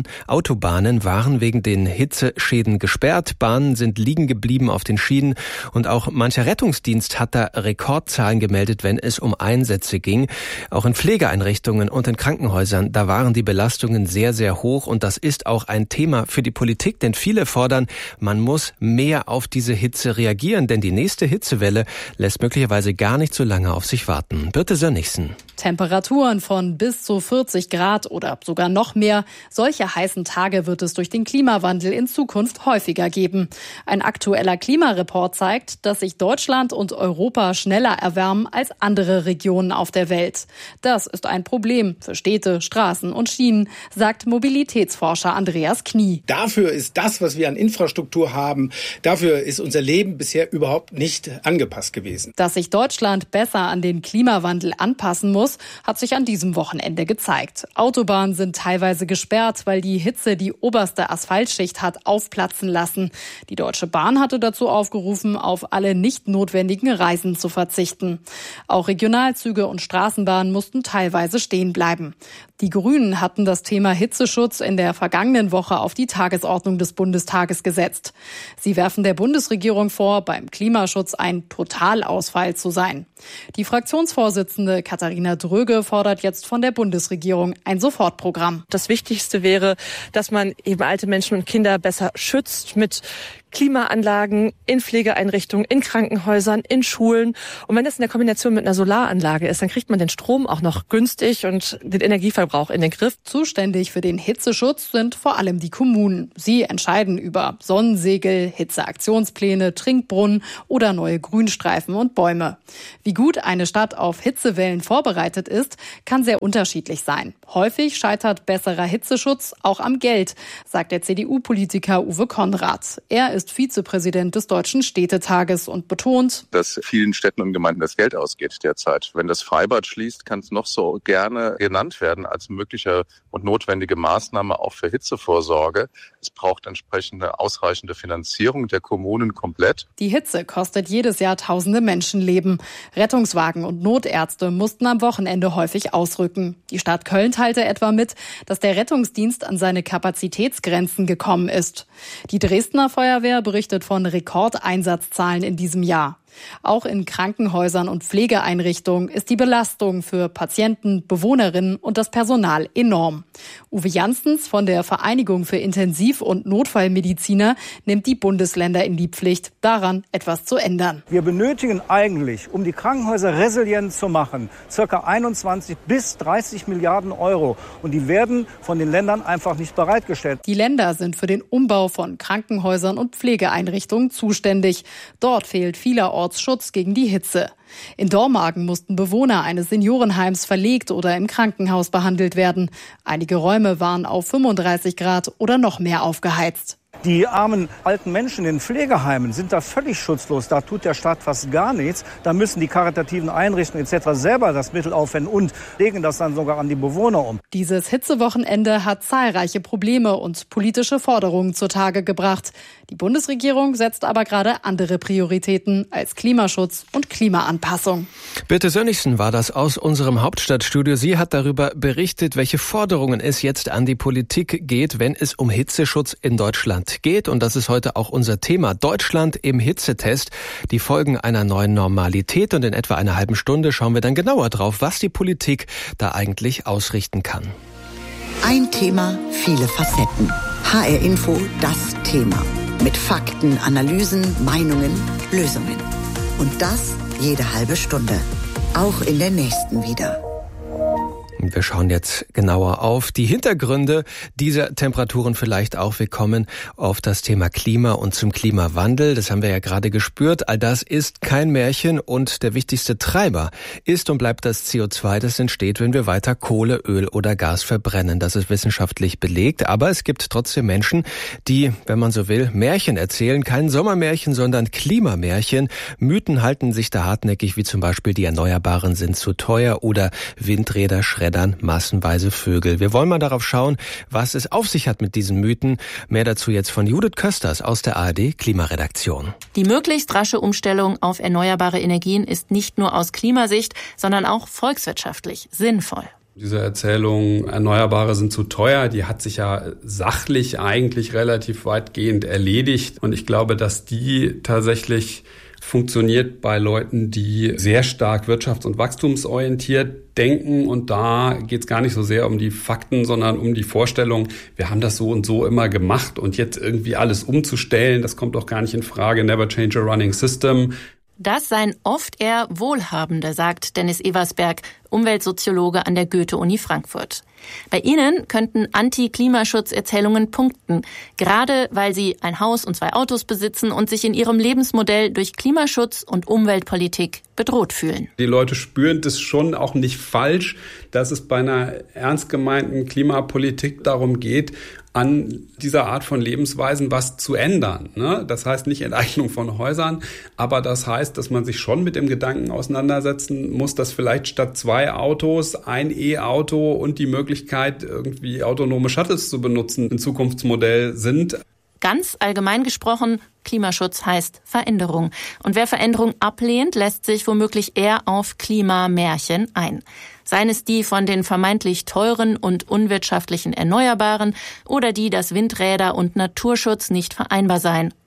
waren wegen den Hitzeschäden gesperrt. Bahnen sind liegen geblieben auf den Schienen und auch mancher Rettungsdienst hat da Rekordzahlen gemeldet, wenn es um Einsätze ging. Auch in Pflegeeinrichtungen und in Krankenhäusern, da waren die Belastungen sehr, sehr hoch und das ist auch ein Thema für die Politik, denn viele fordern, man muss mehr auf diese Hitze reagieren, denn die nächste Hitzewelle lässt möglicherweise gar nicht so lange auf sich warten. Birte Sönnigsen. Temperaturen von bis zu 40 Grad oder sogar noch mehr. Solche heißen Tage wird es durch den Klimawandel in Zukunft häufiger geben. Ein aktueller Klimareport zeigt, dass sich Deutschland und Europa schneller erwärmen als andere Regionen auf der Welt. Das ist ein Problem für Städte, Straßen und Schienen, sagt Mobilitätsforscher Andreas Knie. Dafür ist das, was wir an Infrastruktur haben, dafür ist unser Leben bisher überhaupt nicht angepasst gewesen. Dass sich Deutschland besser an den Klimawandel anpassen muss, hat sich an diesem Wochenende gezeigt. Autobahnen sind teilweise gesperrt, weil die Hitze die oberste Asphaltschicht hat aufplatzen lassen. Die Deutsche Bahn hatte dazu aufgerufen, auf alle nicht notwendigen Reisen zu verzichten. Auch Regionalzüge und Straßenbahnen mussten teilweise stehen bleiben. Die Grünen hatten das Thema Hitzeschutz in der vergangenen Woche auf die Tagesordnung des Bundestages gesetzt. Sie werfen der Bundesregierung vor, beim Klima Klimaschutz ein Totalausfall zu sein. Die Fraktionsvorsitzende Katharina Dröge fordert jetzt von der Bundesregierung ein Sofortprogramm. Das Wichtigste wäre, dass man eben alte Menschen und Kinder besser schützt mit Klimaanlagen in Pflegeeinrichtungen, in Krankenhäusern, in Schulen. Und wenn das in der Kombination mit einer Solaranlage ist, dann kriegt man den Strom auch noch günstig und den Energieverbrauch in den Griff. Zuständig für den Hitzeschutz sind vor allem die Kommunen. Sie entscheiden über Sonnensegel, Hitzeaktionspläne, Trinkbrunnen oder neue Grünstreifen und Bäume. Wie gut eine Stadt auf Hitzewellen vorbereitet ist, kann sehr unterschiedlich sein. Häufig scheitert besserer Hitzeschutz auch am Geld, sagt der CDU-Politiker Uwe Konrad. Er ist Vizepräsident des Deutschen Städtetages und betont, dass vielen Städten und Gemeinden das Geld ausgeht derzeit. Wenn das Freibad schließt, kann es noch so gerne genannt werden als mögliche und notwendige Maßnahme auch für Hitzevorsorge. Es braucht entsprechende ausreichende Finanzierung der Kommunen komplett. Die Hitze kostet jedes Jahr tausende Menschenleben. Rettungswagen und Notärzte mussten am Wochenende häufig ausrücken. Die Stadt Köln teilte etwa mit, dass der Rettungsdienst an seine Kapazitätsgrenzen gekommen ist. Die Dresdner Feuerwehr berichtet von Rekordeinsatzzahlen in diesem Jahr. Auch in Krankenhäusern und Pflegeeinrichtungen ist die Belastung für Patienten, Bewohnerinnen und das Personal enorm. Uwe Janssens von der Vereinigung für Intensiv- und Notfallmediziner nimmt die Bundesländer in die Pflicht, daran etwas zu ändern. Wir benötigen eigentlich, um die Krankenhäuser resilient zu machen, ca. 21 bis 30 Milliarden Euro. Und die werden von den Ländern einfach nicht bereitgestellt. Die Länder sind für den Umbau von Krankenhäusern und Pflegeeinrichtungen zuständig. Dort fehlt vielerorts Schutz gegen die Hitze. In Dormagen mussten Bewohner eines Seniorenheims verlegt oder im Krankenhaus behandelt werden. Einige Räume waren auf 35 Grad oder noch mehr aufgeheizt. Die armen alten Menschen in Pflegeheimen sind da völlig schutzlos. Da tut der Staat fast gar nichts. Da müssen die karitativen Einrichtungen etc. selber das Mittel aufwenden und legen das dann sogar an die Bewohner um. Dieses Hitzewochenende hat zahlreiche Probleme und politische Forderungen zutage gebracht. Die Bundesregierung setzt aber gerade andere Prioritäten als Klimaschutz und Klimaanpassung. Birte Sönnigsen war das aus unserem Hauptstadtstudio. Sie hat darüber berichtet, welche Forderungen es jetzt an die Politik geht, wenn es um Hitzeschutz in Deutschland geht. Und das ist heute auch unser Thema. Deutschland im Hitzetest. Die Folgen einer neuen Normalität. Und in etwa einer halben Stunde schauen wir dann genauer drauf, was die Politik da eigentlich ausrichten kann. Ein Thema, viele Facetten. HR Info, das Thema. Mit Fakten, Analysen, Meinungen, Lösungen. Und das jede halbe Stunde. Auch in der nächsten wieder. Wir schauen jetzt genauer auf die Hintergründe dieser Temperaturen vielleicht auch. Wir kommen auf das Thema Klima und zum Klimawandel. Das haben wir ja gerade gespürt. All das ist kein Märchen und der wichtigste Treiber ist und bleibt das CO2, das entsteht, wenn wir weiter Kohle, Öl oder Gas verbrennen. Das ist wissenschaftlich belegt. Aber es gibt trotzdem Menschen, die, wenn man so will, Märchen erzählen. Kein Sommermärchen, sondern Klimamärchen. Mythen halten sich da hartnäckig, wie zum Beispiel die Erneuerbaren sind zu teuer oder Windräder schreddern massenweise Vögel. Wir wollen mal darauf schauen, was es auf sich hat mit diesen Mythen. Mehr dazu jetzt von Judith Kösters aus der ARD Klimaredaktion. Die möglichst rasche Umstellung auf erneuerbare Energien ist nicht nur aus Klimasicht, sondern auch volkswirtschaftlich sinnvoll. Diese Erzählung, Erneuerbare sind zu teuer, die hat sich ja sachlich eigentlich relativ weitgehend erledigt. Und ich glaube, dass die tatsächlich funktioniert bei Leuten, die sehr stark wirtschafts- und wachstumsorientiert denken. Und da geht es gar nicht so sehr um die Fakten, sondern um die Vorstellung, wir haben das so und so immer gemacht und jetzt irgendwie alles umzustellen, das kommt doch gar nicht in Frage. Never change a running system. Das seien oft eher Wohlhabende, sagt Dennis Eversberg, Umweltsoziologe an der Goethe-Uni Frankfurt. Bei ihnen könnten Anti-Klimaschutz-Erzählungen punkten, gerade weil sie ein Haus und 2 Autos besitzen und sich in ihrem Lebensmodell durch Klimaschutz und Umweltpolitik bedroht fühlen. Die Leute spüren das schon auch nicht falsch, dass es bei einer ernst gemeinten Klimapolitik darum geht, an dieser Art von Lebensweisen was zu ändern. Das heißt nicht Enteignung von Häusern, aber das heißt, dass man sich schon mit dem Gedanken auseinandersetzen muss, dass vielleicht statt 2 Autos ein E-Auto und die Möglichkeit, irgendwie autonome Shuttles zu benutzen, ein Zukunftsmodell sind. Ganz allgemein gesprochen, Klimaschutz heißt Veränderung. Und wer Veränderung ablehnt, lässt sich womöglich eher auf Klimamärchen ein. Seien es die von den vermeintlich teuren und unwirtschaftlichen Erneuerbaren oder die, dass Windräder und Naturschutz nicht vereinbar seien.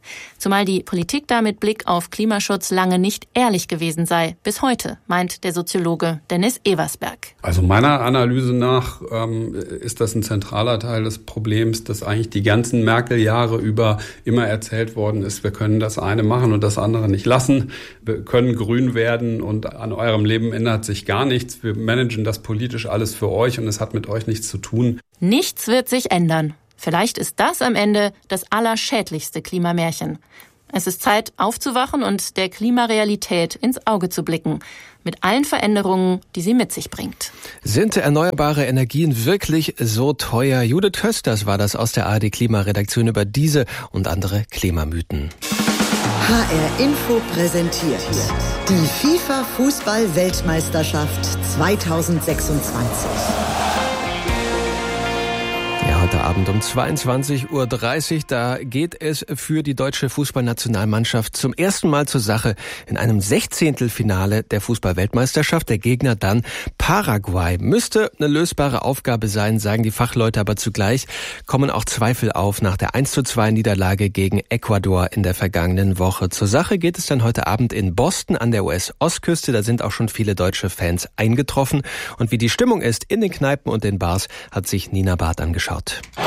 Zumal die Politik da mit Blick auf Klimaschutz lange nicht ehrlich gewesen sei. Bis heute, meint der Soziologe Dennis Eversberg. Also meiner Analyse nach ist das ein zentraler Teil des Problems, dass eigentlich die ganzen Merkel-Jahre über immer erzählt worden ist, wir können das eine machen und das andere nicht lassen. Wir können grün werden und an eurem Leben ändert sich gar nichts. Wir managen das politisch alles für euch und es hat mit euch nichts zu tun. Nichts wird sich ändern. Vielleicht ist das am Ende das allerschädlichste Klimamärchen. Es ist Zeit, aufzuwachen und der Klimarealität ins Auge zu blicken. Mit allen Veränderungen, die sie mit sich bringt. Sind erneuerbare Energien wirklich so teuer? Judith Kösters war das aus der ARD-Klimaredaktion über diese und andere Klimamythen. HR Info präsentiert die FIFA-Fußball-Weltmeisterschaft 2026. Ja, heute Abend um 22:30 Uhr, da geht es für die deutsche Fußballnationalmannschaft zum ersten Mal zur Sache in einem 16. der Fußball-Weltmeisterschaft. Der Gegner dann Paraguay. Müsste eine lösbare Aufgabe sein, sagen die Fachleute, aber zugleich kommen auch Zweifel auf nach der 1:2 Niederlage gegen Ecuador in der vergangenen Woche. Zur Sache geht es dann heute Abend in Boston an der US-Ostküste. Da sind auch schon viele deutsche Fans eingetroffen. Und wie die Stimmung ist in den Kneipen und den Bars, hat sich Nina Barth angeschaut.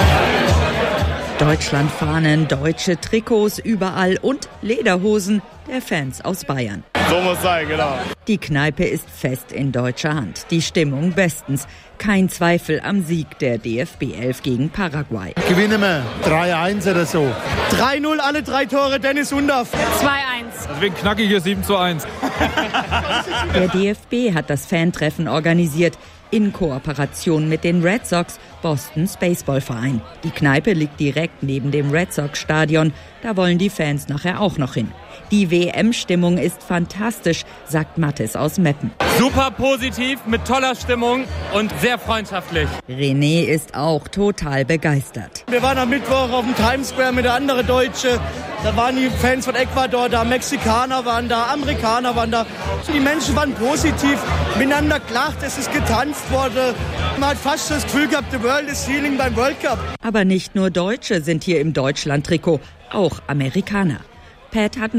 Deutschlandfahnen, deutsche Trikots überall und Lederhosen der Fans aus Bayern. So muss sein, genau. Die Kneipe ist fest in deutscher Hand. Die Stimmung bestens. Kein Zweifel am Sieg der DFB 11 gegen Paraguay. Gewinnen wir 3-1 oder so. 3-0, alle 3 Tore, Dennis Undaff. 2-1. Deswegen knacke ich hier 7:1. Der DFB hat das Fantreffen organisiert. In Kooperation mit den Red Sox, Bostons Baseballverein. Die Kneipe liegt direkt neben dem Red Sox-Stadion. Da wollen die Fans nachher auch noch hin. Die WM-Stimmung ist fantastisch, sagt Mathis aus Meppen. Super positiv, mit toller Stimmung und sehr freundschaftlich. René ist auch total begeistert. Wir waren am Mittwoch auf dem Times Square mit der anderen Deutsche. Da waren die Fans von Ecuador da, Mexikaner waren da, Amerikaner waren da. Die Menschen waren positiv, miteinander gelacht, es ist getanzt worden. Man hat fast das Gefühl gehabt, the world is healing beim World Cup. Aber nicht nur Deutsche sind hier im Deutschland-Trikot, auch Amerikaner. Pat hat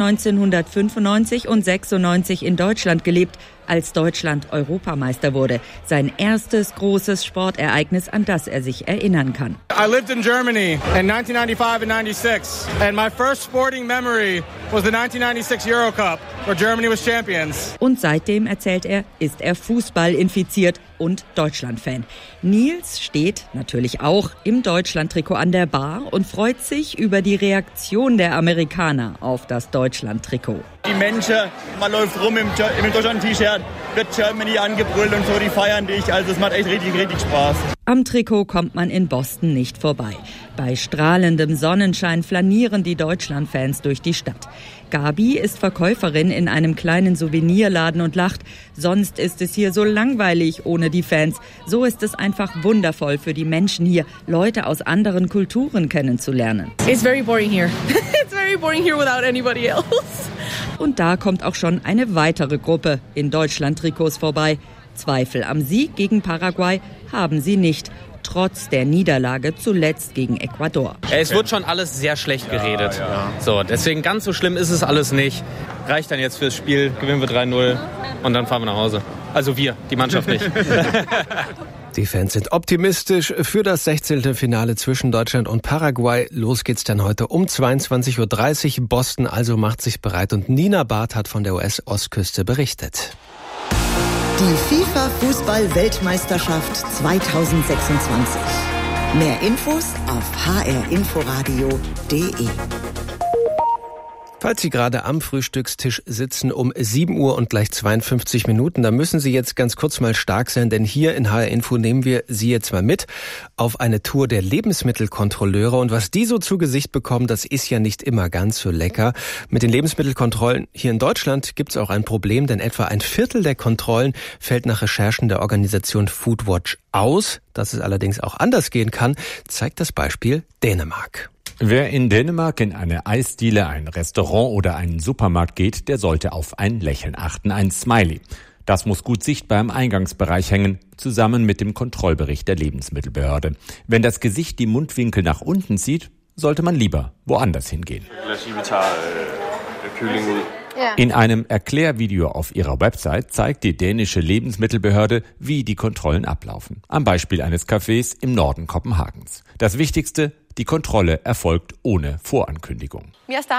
1995 und 96 in Deutschland gelebt, als Deutschland Europameister wurde. Sein erstes großes Sportereignis, an das er sich erinnern kann. I lived in Germany in 1995 and 96. And my first sporting memory was the 1996 Euro Cup, where Germany was champions. Und seitdem, erzählt er, ist er Fußball infiziert und Deutschland-Fan. Nils steht natürlich auch im Deutschland-Trikot an der Bar und freut sich über die Reaktion der Amerikaner auf das Deutschland-Trikot. Die Menschen, man läuft rum im Deutschland-T-Shirt, wird Germany angebrüllt und so, die feiern dich. Also es macht echt richtig, richtig Spaß. Am Trikot kommt man in Boston nicht vorbei. Bei strahlendem Sonnenschein flanieren die Deutschland-Fans durch die Stadt. Gabi ist Verkäuferin in einem kleinen Souvenirladen und lacht. Sonst ist es hier so langweilig ohne die Fans. So ist es einfach wundervoll für die Menschen hier, Leute aus anderen Kulturen kennenzulernen. It's very boring here. It's very boring here without anybody else. Und da kommt auch schon eine weitere Gruppe in Deutschland-Trikots vorbei. Zweifel am Sieg gegen Paraguay haben sie nicht. Trotz der Niederlage zuletzt gegen Ecuador. Es wird schon alles sehr schlecht geredet. Ja. So, deswegen ganz so schlimm ist es alles nicht. Reicht dann jetzt fürs Spiel, gewinnen wir 3-0 und dann fahren wir nach Hause. Also wir, die Mannschaft nicht. Die Fans sind optimistisch für das 16. Finale zwischen Deutschland und Paraguay. Los geht's dann heute um 22:30 Uhr. Boston also macht sich bereit und Nina Barth hat von der US-Ostküste berichtet. Die FIFA-Fußball-Weltmeisterschaft 2026. Mehr Infos auf hrinforadio.de. Falls Sie gerade am Frühstückstisch sitzen um 7 Uhr und gleich 52 Minuten, dann müssen Sie jetzt ganz kurz mal stark sein, denn hier in HR Info nehmen wir Sie jetzt mal mit auf eine Tour der Lebensmittelkontrolleure. Und was die so zu Gesicht bekommen, das ist ja nicht immer ganz so lecker. Mit den Lebensmittelkontrollen hier in Deutschland gibt es auch ein Problem, denn etwa ein Viertel der Kontrollen fällt nach Recherchen der Organisation Foodwatch aus. Dass es allerdings auch anders gehen kann, zeigt das Beispiel Dänemark. Wer in Dänemark in eine Eisdiele, ein Restaurant oder einen Supermarkt geht, der sollte auf ein Lächeln achten, ein Smiley. Das muss gut sichtbar im Eingangsbereich hängen, zusammen mit dem Kontrollbericht der Lebensmittelbehörde. Wenn das Gesicht die Mundwinkel nach unten zieht, sollte man lieber woanders hingehen. In einem Erklärvideo auf ihrer Website zeigt die dänische Lebensmittelbehörde, wie die Kontrollen ablaufen. Am Beispiel eines Cafés im Norden Kopenhagens. Das Wichtigste: die Kontrolle erfolgt ohne Vorankündigung.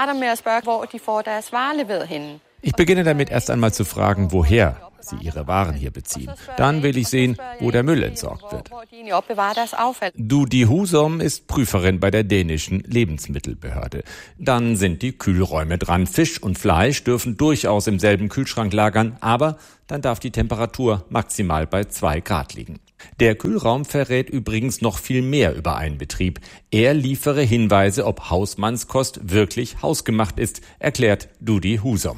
Ich beginne damit erst einmal zu fragen, woher sie ihre Waren hier beziehen. Dann will ich sehen, wo der Müll entsorgt wird. Dudi Husum ist Prüferin bei der dänischen Lebensmittelbehörde. Dann sind die Kühlräume dran. Fisch und Fleisch dürfen durchaus im selben Kühlschrank lagern, aber dann darf die Temperatur maximal bei 2 Grad liegen. Der Kühlraum verrät übrigens noch viel mehr über einen Betrieb. Er liefere Hinweise, ob Hausmannskost wirklich hausgemacht ist, erklärt Dudi Husum.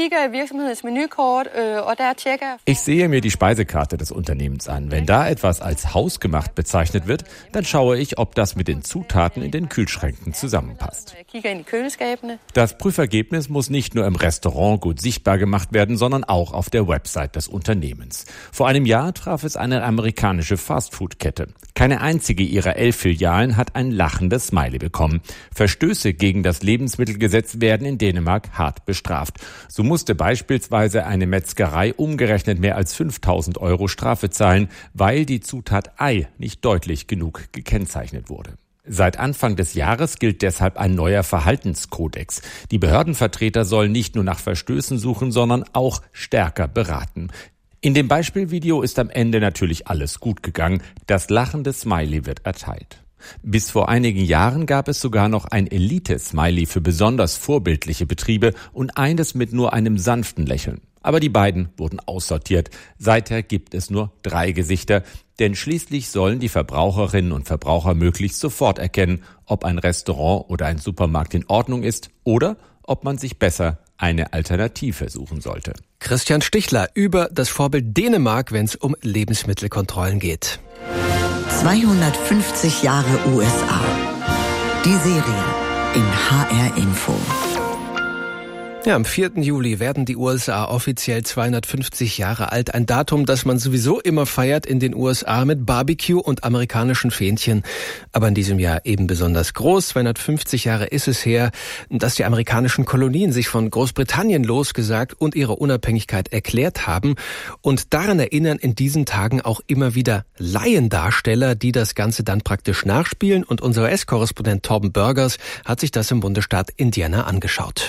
Ich sehe mir die Speisekarte des Unternehmens an. Wenn da etwas als hausgemacht bezeichnet wird, dann schaue ich, ob das mit den Zutaten in den Kühlschränken zusammenpasst. Das Prüfergebnis muss nicht nur im Restaurant gut sichtbar gemacht werden, sondern auch auf der Website des Unternehmens. Vor einem Jahr traf es eine amerikanische Fastfood-Kette. Keine einzige ihrer 11 Filialen hat ein lachendes Smiley bekommen. Verstöße gegen das Lebensmittelgesetz werden in Dänemark hart bestraft. So musste beispielsweise eine Metzgerei umgerechnet mehr als 5.000 € Strafe zahlen, weil die Zutat Ei nicht deutlich genug gekennzeichnet wurde. Seit Anfang des Jahres gilt deshalb ein neuer Verhaltenskodex. Die Behördenvertreter sollen nicht nur nach Verstößen suchen, sondern auch stärker beraten. In dem Beispielvideo ist am Ende natürlich alles gut gegangen. Das lachende Smiley wird erteilt. Bis vor einigen Jahren gab es sogar noch ein Elite-Smiley für besonders vorbildliche Betriebe und eines mit nur einem sanften Lächeln. Aber die beiden wurden aussortiert. Seither gibt es nur 3 Gesichter, denn schließlich sollen die Verbraucherinnen und Verbraucher möglichst sofort erkennen, ob ein Restaurant oder ein Supermarkt in Ordnung ist oder ob man sich besser eine Alternative suchen sollte. Christian Stichler über das Vorbild Dänemark, wenn es um Lebensmittelkontrollen geht. 250 Jahre USA. Die Serie in HR Info. Ja, am 4. Juli werden die USA offiziell 250 Jahre alt. Ein Datum, das man sowieso immer feiert in den USA mit Barbecue und amerikanischen Fähnchen. Aber in diesem Jahr eben besonders groß. 250 Jahre ist es her, dass die amerikanischen Kolonien sich von Großbritannien losgesagt und ihre Unabhängigkeit erklärt haben. Und daran erinnern in diesen Tagen auch immer wieder Laiendarsteller, die das Ganze dann praktisch nachspielen. Und unser US-Korrespondent Torben Burgers hat sich das im Bundesstaat Indiana angeschaut.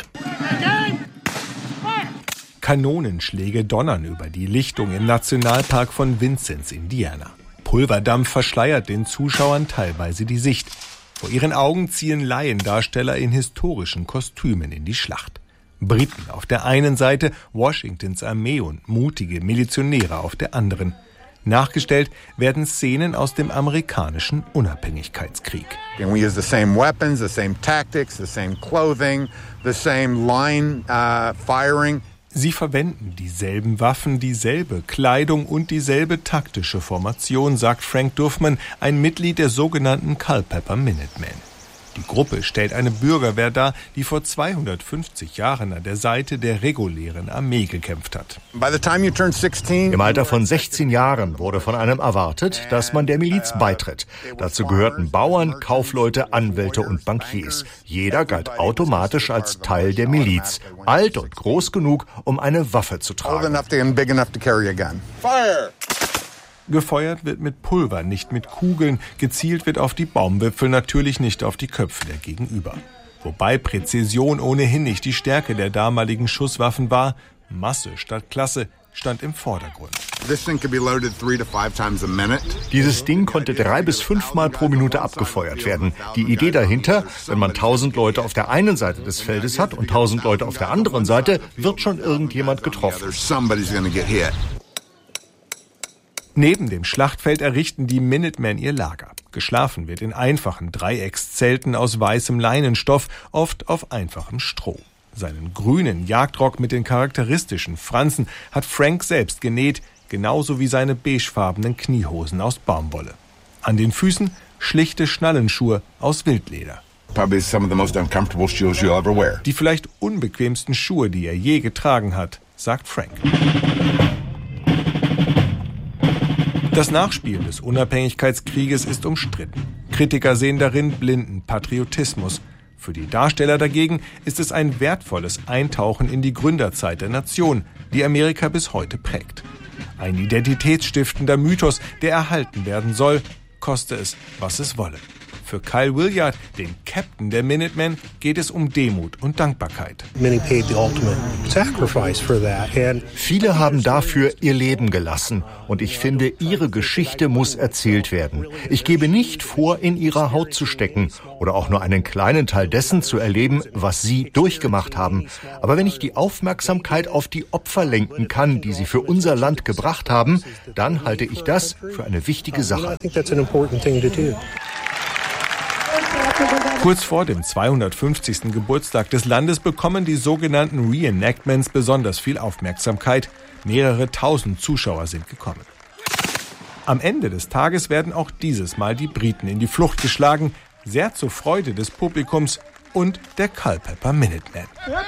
Kanonenschläge donnern über die Lichtung im Nationalpark von Vincennes, Indiana. Pulverdampf verschleiert den Zuschauern teilweise die Sicht. Vor ihren Augen ziehen Laiendarsteller in historischen Kostümen in die Schlacht. Briten auf der einen Seite, Washingtons Armee und mutige Milizionäre auf der anderen. Nachgestellt werden Szenen aus dem amerikanischen Unabhängigkeitskrieg. And we use the same weapons, the same tactics, the same clothing, the same line firing. Sie verwenden dieselben Waffen, dieselbe Kleidung und dieselbe taktische Formation, sagt Frank Duffman, ein Mitglied der sogenannten Culpeper Minutemen. Die Gruppe stellt eine Bürgerwehr dar, die vor 250 Jahren an der Seite der regulären Armee gekämpft hat. Im Alter von 16 Jahren wurde von einem erwartet, dass man der Miliz beitritt. Dazu gehörten Bauern, Kaufleute, Anwälte und Bankiers. Jeder galt automatisch als Teil der Miliz, alt und groß genug, um eine Waffe zu tragen. Gefeuert wird mit Pulver, nicht mit Kugeln. Gezielt wird auf die Baumwipfel, natürlich nicht auf die Köpfe der Gegenüber. Wobei Präzision ohnehin nicht die Stärke der damaligen Schusswaffen war. Masse statt Klasse stand im Vordergrund. Dieses Ding konnte 3 bis 5 Mal pro Minute abgefeuert werden. Die Idee dahinter, wenn man 1000 Leute auf der einen Seite des Feldes hat und 1000 Leute auf der anderen Seite, wird schon irgendjemand getroffen. Neben dem Schlachtfeld errichten die Minutemen ihr Lager. Geschlafen wird in einfachen Dreieckszelten aus weißem Leinenstoff, oft auf einfachem Stroh. Seinen grünen Jagdrock mit den charakteristischen Fransen hat Frank selbst genäht, genauso wie seine beigefarbenen Kniehosen aus Baumwolle. An den Füßen schlichte Schnallenschuhe aus Wildleder. Die vielleicht unbequemsten Schuhe, die er je getragen hat, sagt Frank. Das Nachspielen des Unabhängigkeitskrieges ist umstritten. Kritiker sehen darin blinden Patriotismus. Für die Darsteller dagegen ist es ein wertvolles Eintauchen in die Gründerzeit der Nation, die Amerika bis heute prägt. Ein identitätsstiftender Mythos, der erhalten werden soll, koste es, was es wolle. Für Kyle Williard, den Captain der Minutemen, geht es um Demut und Dankbarkeit. Viele haben dafür ihr Leben gelassen und ich finde, ihre Geschichte muss erzählt werden. Ich gebe nicht vor, in ihrer Haut zu stecken oder auch nur einen kleinen Teil dessen zu erleben, was sie durchgemacht haben. Aber wenn ich die Aufmerksamkeit auf die Opfer lenken kann, die sie für unser Land gebracht haben, dann halte ich das für eine wichtige Sache. Kurz vor dem 250. Geburtstag des Landes bekommen die sogenannten Reenactments besonders viel Aufmerksamkeit. Mehrere tausend Zuschauer sind gekommen. Am Ende des Tages werden auch dieses Mal die Briten in die Flucht geschlagen, sehr zur Freude des Publikums und der Culpeper Minutemen.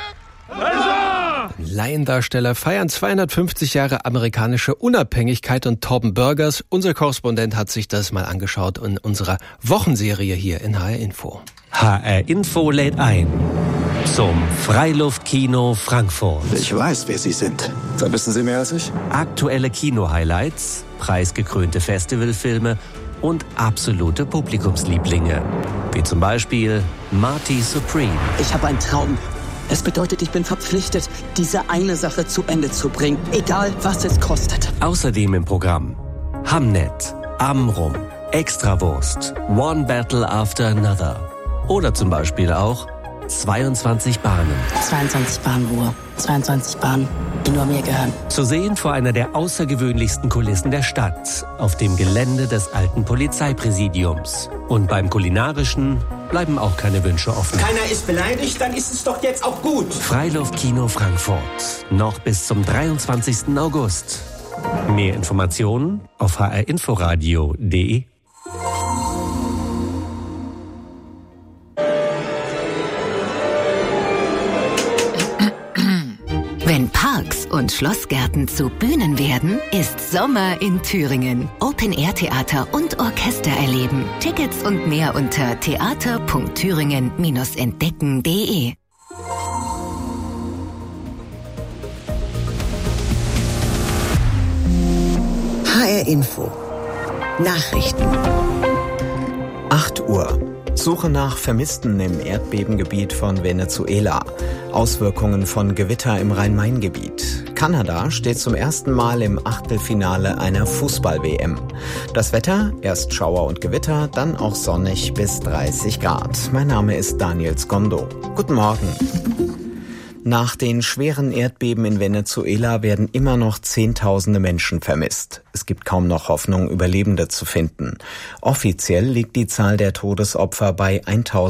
Laiendarsteller feiern 250 Jahre amerikanische Unabhängigkeit und Torben Burgers, unser Korrespondent, hat sich das mal angeschaut in unserer Wochenserie hier in HR Info. HR Info lädt ein zum Freiluftkino Frankfurt. Ich weiß, wer Sie sind. Da wissen Sie mehr als ich. Aktuelle Kino-Highlights, preisgekrönte Festivalfilme und absolute Publikumslieblinge. Wie zum Beispiel Marty Supreme. Ich habe einen Traum. Es bedeutet, ich bin verpflichtet, diese eine Sache zu Ende zu bringen, egal was es kostet. Außerdem im Programm Hamnet, Amrum, Extrawurst, One Battle After Another. Oder zum Beispiel auch 22 Bahnen. 22 Bahnen Ruhe, 22 Bahnen, die nur mir gehören. Zu sehen vor einer der außergewöhnlichsten Kulissen der Stadt, auf dem Gelände des alten Polizeipräsidiums. Und beim Kulinarischen bleiben auch keine Wünsche offen. Keiner ist beleidigt, dann ist es doch jetzt auch gut. Freiluftkino Frankfurt. Noch bis zum 23. August. Mehr Informationen auf hrinforadio.de. Wenn Parks und Schlossgärten zu Bühnen werden, ist Sommer in Thüringen. Open-Air-Theater und Orchester erleben. Tickets und mehr unter theater.thüringen-entdecken.de. HR Info. Nachrichten. 8 Uhr. Suche nach Vermissten im Erdbebengebiet von Venezuela. Auswirkungen von Gewitter im Rhein-Main-Gebiet. Kanada steht zum ersten Mal im Achtelfinale einer Fußball-WM. Das Wetter, erst Schauer und Gewitter, dann auch sonnig bis 30 Grad. Mein Name ist Daniel Skondo. Guten Morgen. Nach den schweren Erdbeben in Venezuela werden immer noch Zehntausende Menschen vermisst. Es gibt kaum noch Hoffnung, Überlebende zu finden. Offiziell liegt die Zahl der Todesopfer bei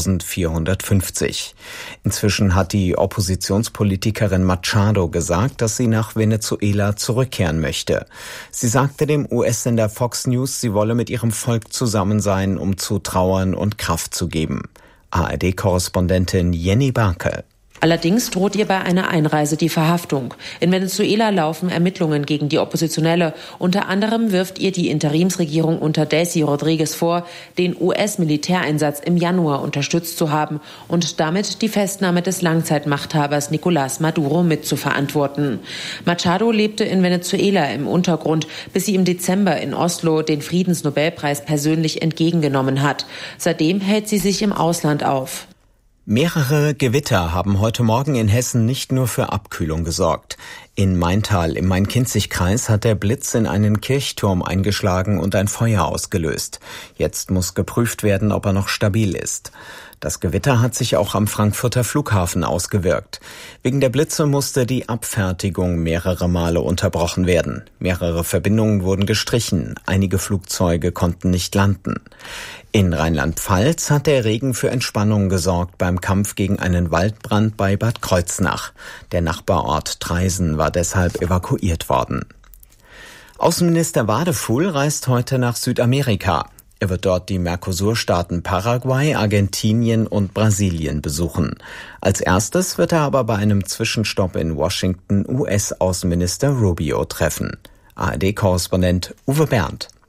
1450. Inzwischen hat die Oppositionspolitikerin Machado gesagt, dass sie nach Venezuela zurückkehren möchte. Sie sagte dem US-Sender Fox News, sie wolle mit ihrem Volk zusammen sein, um zu trauern und Kraft zu geben. ARD-Korrespondentin Jenny Barke. Allerdings droht ihr bei einer Einreise die Verhaftung. In Venezuela laufen Ermittlungen gegen die Oppositionelle. Unter anderem wirft ihr die Interimsregierung unter Delcy Rodriguez vor, den US-Militäreinsatz im Januar unterstützt zu haben und damit die Festnahme des Langzeitmachthabers Nicolás Maduro mitzuverantworten. Machado lebte in Venezuela im Untergrund, bis sie im Dezember in Oslo den Friedensnobelpreis persönlich entgegengenommen hat. Seitdem hält sie sich im Ausland auf. Mehrere Gewitter haben heute Morgen in Hessen nicht nur für Abkühlung gesorgt. In Maintal im Main-Kinzig-Kreis hat der Blitz in einen Kirchturm eingeschlagen und ein Feuer ausgelöst. Jetzt muss geprüft werden, ob er noch stabil ist. Das Gewitter hat sich auch am Frankfurter Flughafen ausgewirkt. Wegen der Blitze musste die Abfertigung mehrere Male unterbrochen werden. Mehrere Verbindungen wurden gestrichen. Einige Flugzeuge konnten nicht landen. In Rheinland-Pfalz hat der Regen für Entspannung gesorgt beim Kampf gegen einen Waldbrand bei Bad Kreuznach. Der Nachbarort Traisen war deshalb evakuiert worden. Außenminister Wadefuhl reist heute nach Südamerika. Er wird dort die Mercosur-Staaten Paraguay, Argentinien und Brasilien besuchen. Als erstes wird er aber bei einem Zwischenstopp in Washington US-Außenminister Rubio treffen. ARD-Korrespondent Uwe Berndt.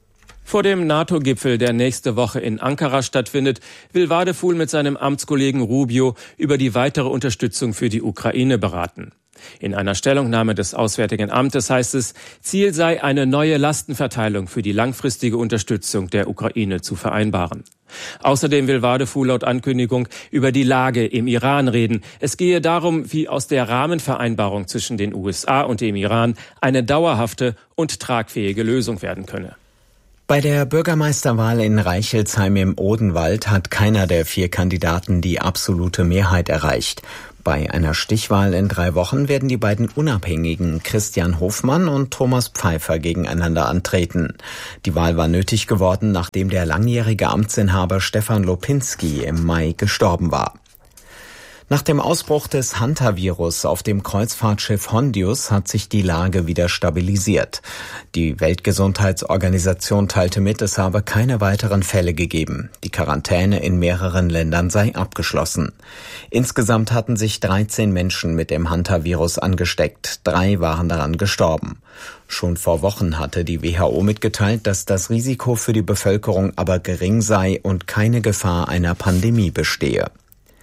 Vor dem NATO-Gipfel, der nächste Woche in Ankara stattfindet, will Wadefuhl mit seinem Amtskollegen Rubio über die weitere Unterstützung für die Ukraine beraten. In einer Stellungnahme des Auswärtigen Amtes heißt es, Ziel sei, eine neue Lastenverteilung für die langfristige Unterstützung der Ukraine zu vereinbaren. Außerdem will Wadefuhl laut Ankündigung über die Lage im Iran reden. Es gehe darum, wie aus der Rahmenvereinbarung zwischen den USA und dem Iran eine dauerhafte und tragfähige Lösung werden könne. Bei der Bürgermeisterwahl in Reichelsheim im Odenwald hat keiner der 4 Kandidaten die absolute Mehrheit erreicht. Bei einer Stichwahl in 3 Wochen werden die beiden Unabhängigen Christian Hofmann und Thomas Pfeiffer gegeneinander antreten. Die Wahl war nötig geworden, nachdem der langjährige Amtsinhaber Stefan Lopinski im Mai gestorben war. Nach dem Ausbruch des Hantavirus auf dem Kreuzfahrtschiff Hondius hat sich die Lage wieder stabilisiert. Die Weltgesundheitsorganisation teilte mit, es habe keine weiteren Fälle gegeben. Die Quarantäne in mehreren Ländern sei abgeschlossen. Insgesamt hatten sich 13 Menschen mit dem Hantavirus angesteckt. 3 waren daran gestorben. Schon vor Wochen hatte die WHO mitgeteilt, dass das Risiko für die Bevölkerung aber gering sei und keine Gefahr einer Pandemie bestehe.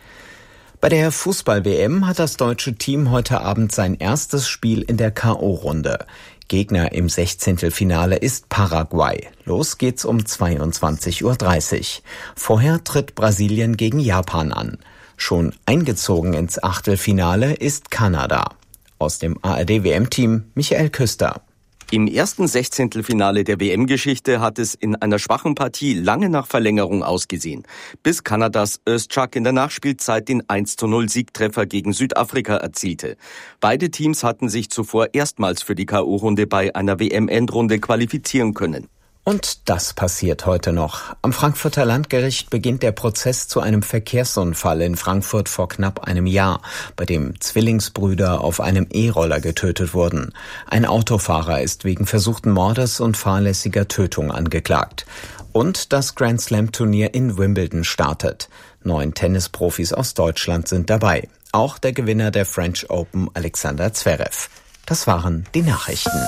Bei der Fußball-WM hat das deutsche Team heute Abend sein erstes Spiel in der K.O.-Runde. Gegner im 16. ist Paraguay. Los geht's um 22:30 Uhr. Vorher tritt Brasilien gegen Japan an. Schon eingezogen ins Achtelfinale ist Kanada. Aus dem ARD-WM-Team Michael Küster. Im ersten 16. der WM-Geschichte hat es in einer schwachen Partie lange nach Verlängerung ausgesehen, bis Kanadas Özçak in der Nachspielzeit den 1:0-Siegtreffer gegen Südafrika erzielte. Beide Teams hatten sich zuvor erstmals für die K.O.-Runde bei einer WM-Endrunde qualifizieren können. Und das passiert heute noch. Am Frankfurter Landgericht beginnt der Prozess zu einem Verkehrsunfall in Frankfurt vor knapp einem Jahr, bei dem Zwillingsbrüder auf einem E-Roller getötet wurden. Ein Autofahrer ist wegen versuchten Mordes und fahrlässiger Tötung angeklagt. Und das Grand-Slam-Turnier in Wimbledon startet. 9 Tennisprofis aus Deutschland sind dabei. Auch der Gewinner der French Open, Alexander Zverev. Das waren die Nachrichten.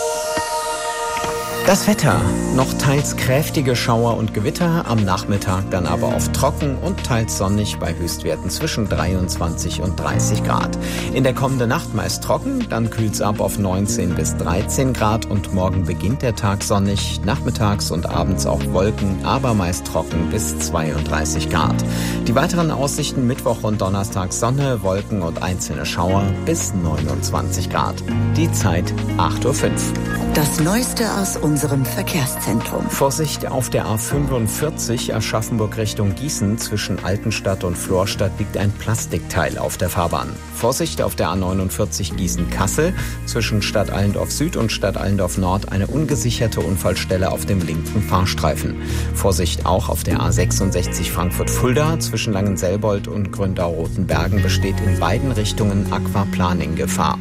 Das Wetter, noch teils kräftige Schauer und Gewitter, am Nachmittag dann aber oft trocken und teils sonnig bei Höchstwerten zwischen 23 und 30 Grad. In der kommenden Nacht meist trocken, dann kühlt's ab auf 19 bis 13 Grad und morgen beginnt der Tag sonnig, nachmittags und abends auch Wolken, aber meist trocken bis 32 Grad. Die weiteren Aussichten Mittwoch und Donnerstag Sonne, Wolken und einzelne Schauer bis 29 Grad. Die Zeit 8:05 Uhr. Das Neueste aus unserem Verkehrszentrum. Vorsicht auf der A45 Aschaffenburg Richtung Gießen. Zwischen Altenstadt und Florstadt liegt ein Plastikteil auf der Fahrbahn. Vorsicht auf der A49 Gießen-Kassel. Zwischen Stadt Allendorf Süd und Stadt Allendorf Nord eine ungesicherte Unfallstelle auf dem linken Fahrstreifen. Vorsicht auch auf der A66 Frankfurt-Fulda. Zwischen Langenselbold und Gründau-Rotenbergen besteht in beiden Richtungen Aquaplaning-Gefahr.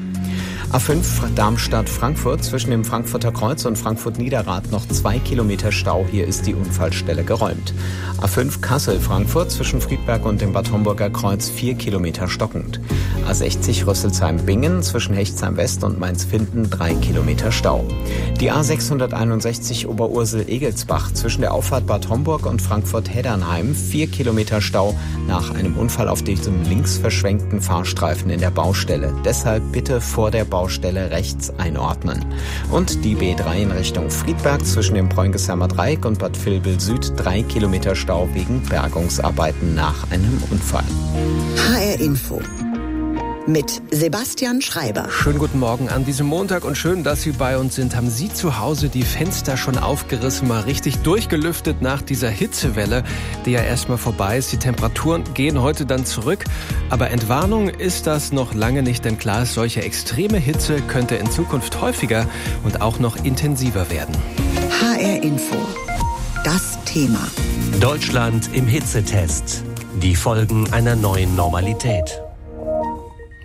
A5 Darmstadt-Frankfurt, zwischen dem Frankfurter Kreuz und Frankfurt-Niederrad noch 2 Kilometer Stau. Hier ist die Unfallstelle geräumt. A5 Kassel-Frankfurt, zwischen Friedberg und dem Bad Homburger Kreuz 4 Kilometer stockend. A60 Rüsselsheim-Bingen, zwischen Hechtsheim-West und Mainz-Finden 3 Kilometer Stau. Die A661 Oberursel-Egelsbach, zwischen der Auffahrt Bad Homburg und Frankfurt-Heddernheim 4 Kilometer Stau nach einem Unfall auf diesem links verschwenkten Fahrstreifen in der Baustelle. Deshalb bitte vor der Baustelle rechts einordnen. Und die B3 in Richtung Friedberg zwischen dem Preungeshermer Dreieck und Bad Vilbel Süd 3 Kilometer Stau wegen Bergungsarbeiten nach einem Unfall. HR Info mit Sebastian Schreiber. Schönen guten Morgen an diesem Montag und schön, dass Sie bei uns sind. Haben Sie zu Hause die Fenster schon aufgerissen, mal richtig durchgelüftet nach dieser Hitzewelle, die ja erstmal vorbei ist. Die Temperaturen gehen heute dann zurück, aber Entwarnung ist das noch lange nicht, denn klar ist, solche extreme Hitze könnte in Zukunft häufiger und auch noch intensiver werden. HR Info, das Thema. Deutschland im Hitzetest. Die Folgen einer neuen Normalität.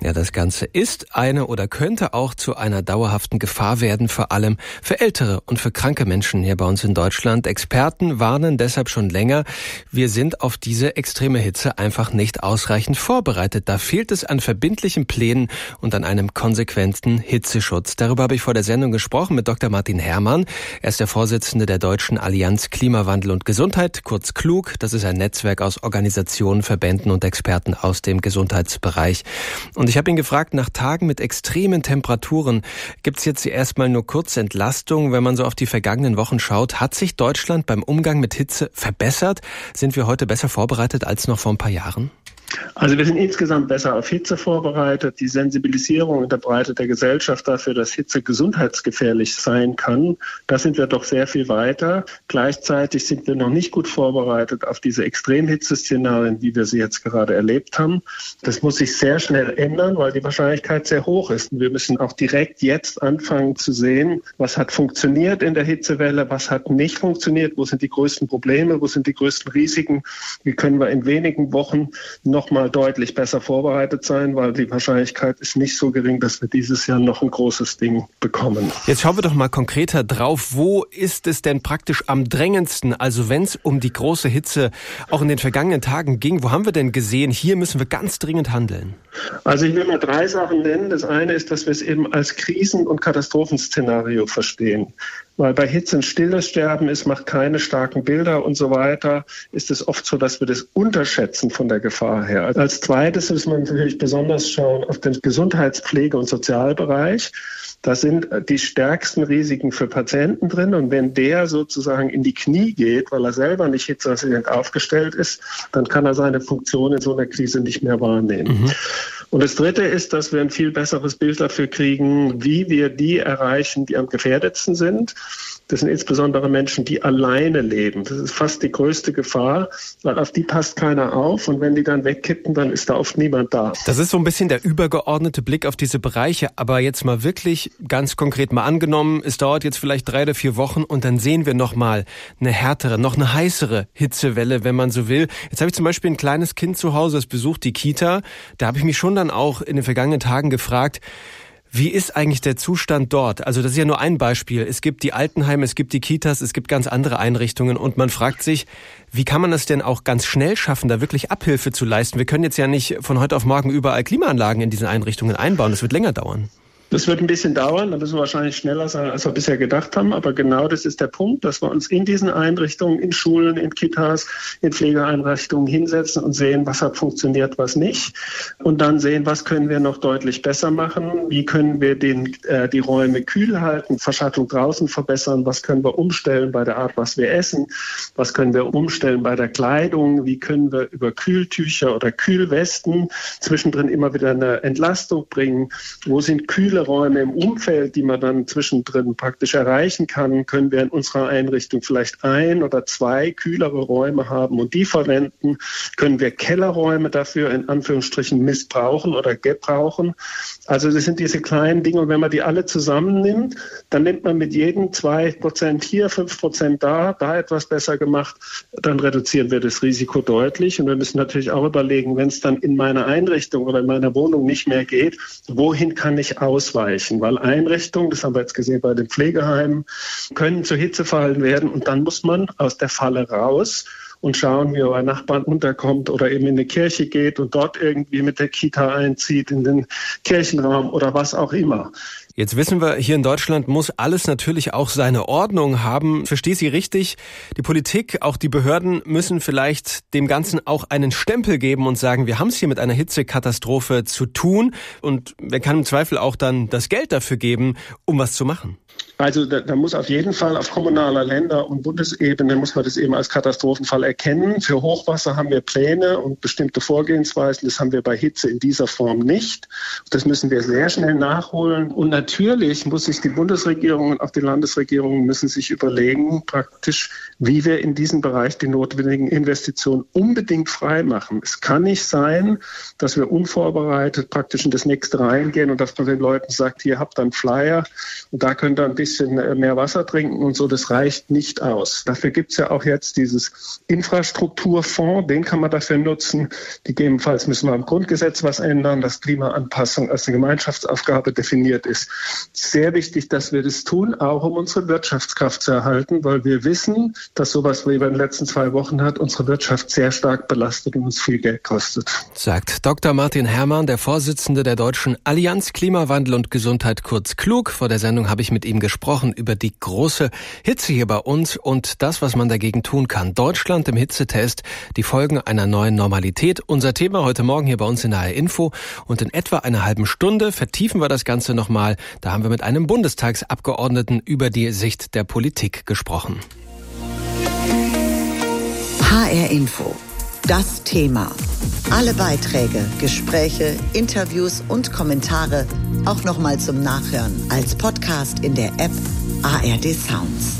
Ja, das Ganze ist eine oder könnte auch zu einer dauerhaften Gefahr werden, vor allem für ältere und für kranke Menschen hier bei uns in Deutschland. Experten warnen deshalb schon länger, wir sind auf diese extreme Hitze einfach nicht ausreichend vorbereitet. Da fehlt es an verbindlichen Plänen und an einem konsequenten Hitzeschutz. Darüber habe ich vor der Sendung gesprochen mit Dr. Martin Herrmann. Er ist der Vorsitzende der Deutschen Allianz Klimawandel und Gesundheit, kurz KLUG. Das ist ein Netzwerk aus Organisationen, Verbänden und Experten aus dem Gesundheitsbereich. Und ich habe ihn gefragt, nach Tagen mit extremen Temperaturen gibt es jetzt erstmal nur kurze Entlastung. Wenn man so auf die vergangenen Wochen schaut, hat sich Deutschland beim Umgang mit Hitze verbessert? Sind wir heute besser vorbereitet als noch vor ein paar Jahren? Also wir sind insgesamt besser auf Hitze vorbereitet. Die Sensibilisierung in der Breite der Gesellschaft dafür, dass Hitze gesundheitsgefährlich sein kann, da sind wir doch sehr viel weiter. Gleichzeitig sind wir noch nicht gut vorbereitet auf diese Extremhitzeszenarien, wie wir sie jetzt gerade erlebt haben. Das muss sich sehr schnell ändern, weil die Wahrscheinlichkeit sehr hoch ist. Und wir müssen auch direkt jetzt anfangen zu sehen, was hat funktioniert in der Hitzewelle, was hat nicht funktioniert, wo sind die größten Probleme, wo sind die größten Risiken, wie können wir in wenigen Wochen noch mal deutlich besser vorbereitet sein, weil die Wahrscheinlichkeit ist nicht so gering, dass wir dieses Jahr noch ein großes Ding bekommen. Jetzt schauen wir doch mal konkreter drauf. Wo ist es denn praktisch am drängendsten? Also wenn es um die große Hitze auch in den vergangenen Tagen ging, wo haben wir denn gesehen, hier müssen wir ganz dringend handeln? Also ich will mal 3 Sachen nennen. Das eine ist, dass wir es eben als Krisen- und Katastrophenszenario verstehen. Weil bei Hitze ein stilles Sterben ist, macht keine starken Bilder und so weiter, ist es oft so, dass wir das unterschätzen von der Gefahr her. Als zweites muss man natürlich besonders schauen auf den Gesundheitspflege- und Sozialbereich. Da sind die stärksten Risiken für Patienten drin. Und wenn der sozusagen in die Knie geht, weil er selber nicht hitzeresistent aufgestellt ist, dann kann er seine Funktion in so einer Krise nicht mehr wahrnehmen. Und das Dritte ist, dass wir ein viel besseres Bild dafür kriegen, wie wir die erreichen, die am gefährdetsten sind. Das sind insbesondere Menschen, die alleine leben. Das ist fast die größte Gefahr, weil auf die passt keiner auf. Und wenn die dann wegkippen, dann ist da oft niemand da. Das ist so ein bisschen der übergeordnete Blick auf diese Bereiche. Aber jetzt mal wirklich ganz konkret mal angenommen, es dauert jetzt vielleicht 3 oder 4 Wochen und dann sehen wir noch mal eine härtere, noch eine heißere Hitzewelle, wenn man so will. Jetzt habe ich zum Beispiel ein kleines Kind zu Hause, das besucht die Kita. Da habe ich mich schon dann auch in den vergangenen Tagen gefragt, wie ist eigentlich der Zustand dort? Also das ist ja nur ein Beispiel. Es gibt die Altenheime, es gibt die Kitas, es gibt ganz andere Einrichtungen und man fragt sich, wie kann man das denn auch ganz schnell schaffen, da wirklich Abhilfe zu leisten? Wir können jetzt ja nicht von heute auf morgen überall Klimaanlagen in diesen Einrichtungen einbauen. Das wird länger dauern. Das wird ein bisschen dauern, da müssen wir wahrscheinlich schneller sein, als wir bisher gedacht haben. Aber genau das ist der Punkt, dass wir uns in diesen Einrichtungen, in Schulen, in Kitas, in Pflegeeinrichtungen hinsetzen und sehen, was hat funktioniert, was nicht. Und dann sehen, was können wir noch deutlich besser machen, wie können wir die Räume kühl halten, Verschattung draußen verbessern, was können wir umstellen bei der Art, was wir essen, was können wir umstellen bei der Kleidung, wie können wir über Kühltücher oder Kühlwesten zwischendrin immer wieder eine Entlastung bringen, wo sind kühle Räume im Umfeld, die man dann zwischendrin praktisch erreichen kann, können wir in unserer Einrichtung vielleicht 1 oder 2 kühlere Räume haben und die verwenden, können wir Kellerräume dafür in Anführungsstrichen missbrauchen oder gebrauchen. Also das sind diese kleinen Dinge und wenn man die alle zusammennimmt, dann nimmt man mit jedem 2% hier, 5% da etwas besser gemacht, dann reduzieren wir das Risiko deutlich und wir müssen natürlich auch überlegen, wenn es dann in meiner Einrichtung oder in meiner Wohnung nicht mehr geht, wohin kann ich ausweichen? Weil Einrichtungen, das haben wir jetzt gesehen bei den Pflegeheimen, können zu Hitzefallen werden und dann muss man aus der Falle raus und schauen, wie er bei Nachbarn unterkommt oder eben in eine Kirche geht und dort irgendwie mit der Kita einzieht, in den Kirchenraum oder was auch immer. Jetzt wissen wir, hier in Deutschland muss alles natürlich auch seine Ordnung haben. Verstehe Sie richtig? Die Politik, auch die Behörden müssen vielleicht dem Ganzen auch einen Stempel geben und sagen, wir haben es hier mit einer Hitzekatastrophe zu tun. Und wer kann im Zweifel auch dann das Geld dafür geben, um was zu machen? Also da muss auf jeden Fall auf kommunaler, Länder- und Bundesebene muss man das eben als Katastrophenfall erkennen. Für Hochwasser haben wir Pläne und bestimmte Vorgehensweisen. Das haben wir bei Hitze in dieser Form nicht. Das müssen wir sehr schnell nachholen. Und natürlich muss sich die Bundesregierung und auch die Landesregierung müssen sich überlegen, praktisch, wie wir in diesem Bereich die notwendigen Investitionen unbedingt frei machen. Es kann nicht sein, dass wir unvorbereitet praktisch in das nächste reingehen und dass man den Leuten sagt, hier habt ihr einen Flyer und da könnt ihr ein bisschen mehr Wasser trinken und so. Das reicht nicht aus. Dafür gibt es ja auch jetzt dieses Infrastrukturfonds, den kann man dafür nutzen. Gegebenenfalls müssen wir am Grundgesetz was ändern, dass Klimaanpassung als eine Gemeinschaftsaufgabe definiert ist. Sehr wichtig, dass wir das tun, auch um unsere Wirtschaftskraft zu erhalten, weil wir wissen, dass sowas, wie wir in den letzten 2 Wochen hat, unsere Wirtschaft sehr stark belastet und uns viel Geld kostet. Sagt Dr. Martin Herrmann, der Vorsitzende der Deutschen Allianz Klimawandel und Gesundheit, kurz KLUG. Vor der Sendung habe ich mit ihm gesprochen über die große Hitze hier bei uns und das, was man dagegen tun kann. Deutschland im Hitzetest, die Folgen einer neuen Normalität. Unser Thema heute Morgen hier bei uns in HR Info. Und in etwa einer halben Stunde vertiefen wir das Ganze nochmal. Da haben wir mit einem Bundestagsabgeordneten über die Sicht der Politik gesprochen. HR Info. Das Thema. Alle Beiträge, Gespräche, Interviews und Kommentare auch nochmal zum Nachhören als Podcast in der App ARD Sounds.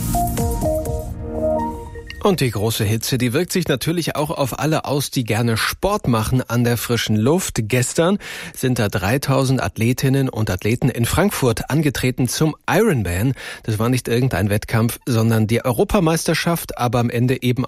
Und die große Hitze, die wirkt sich natürlich auch auf alle aus, die gerne Sport machen an der frischen Luft. Gestern sind da 3000 Athletinnen und Athleten in Frankfurt angetreten zum Ironman. Das war nicht irgendein Wettkampf, sondern die Europameisterschaft, aber am Ende eben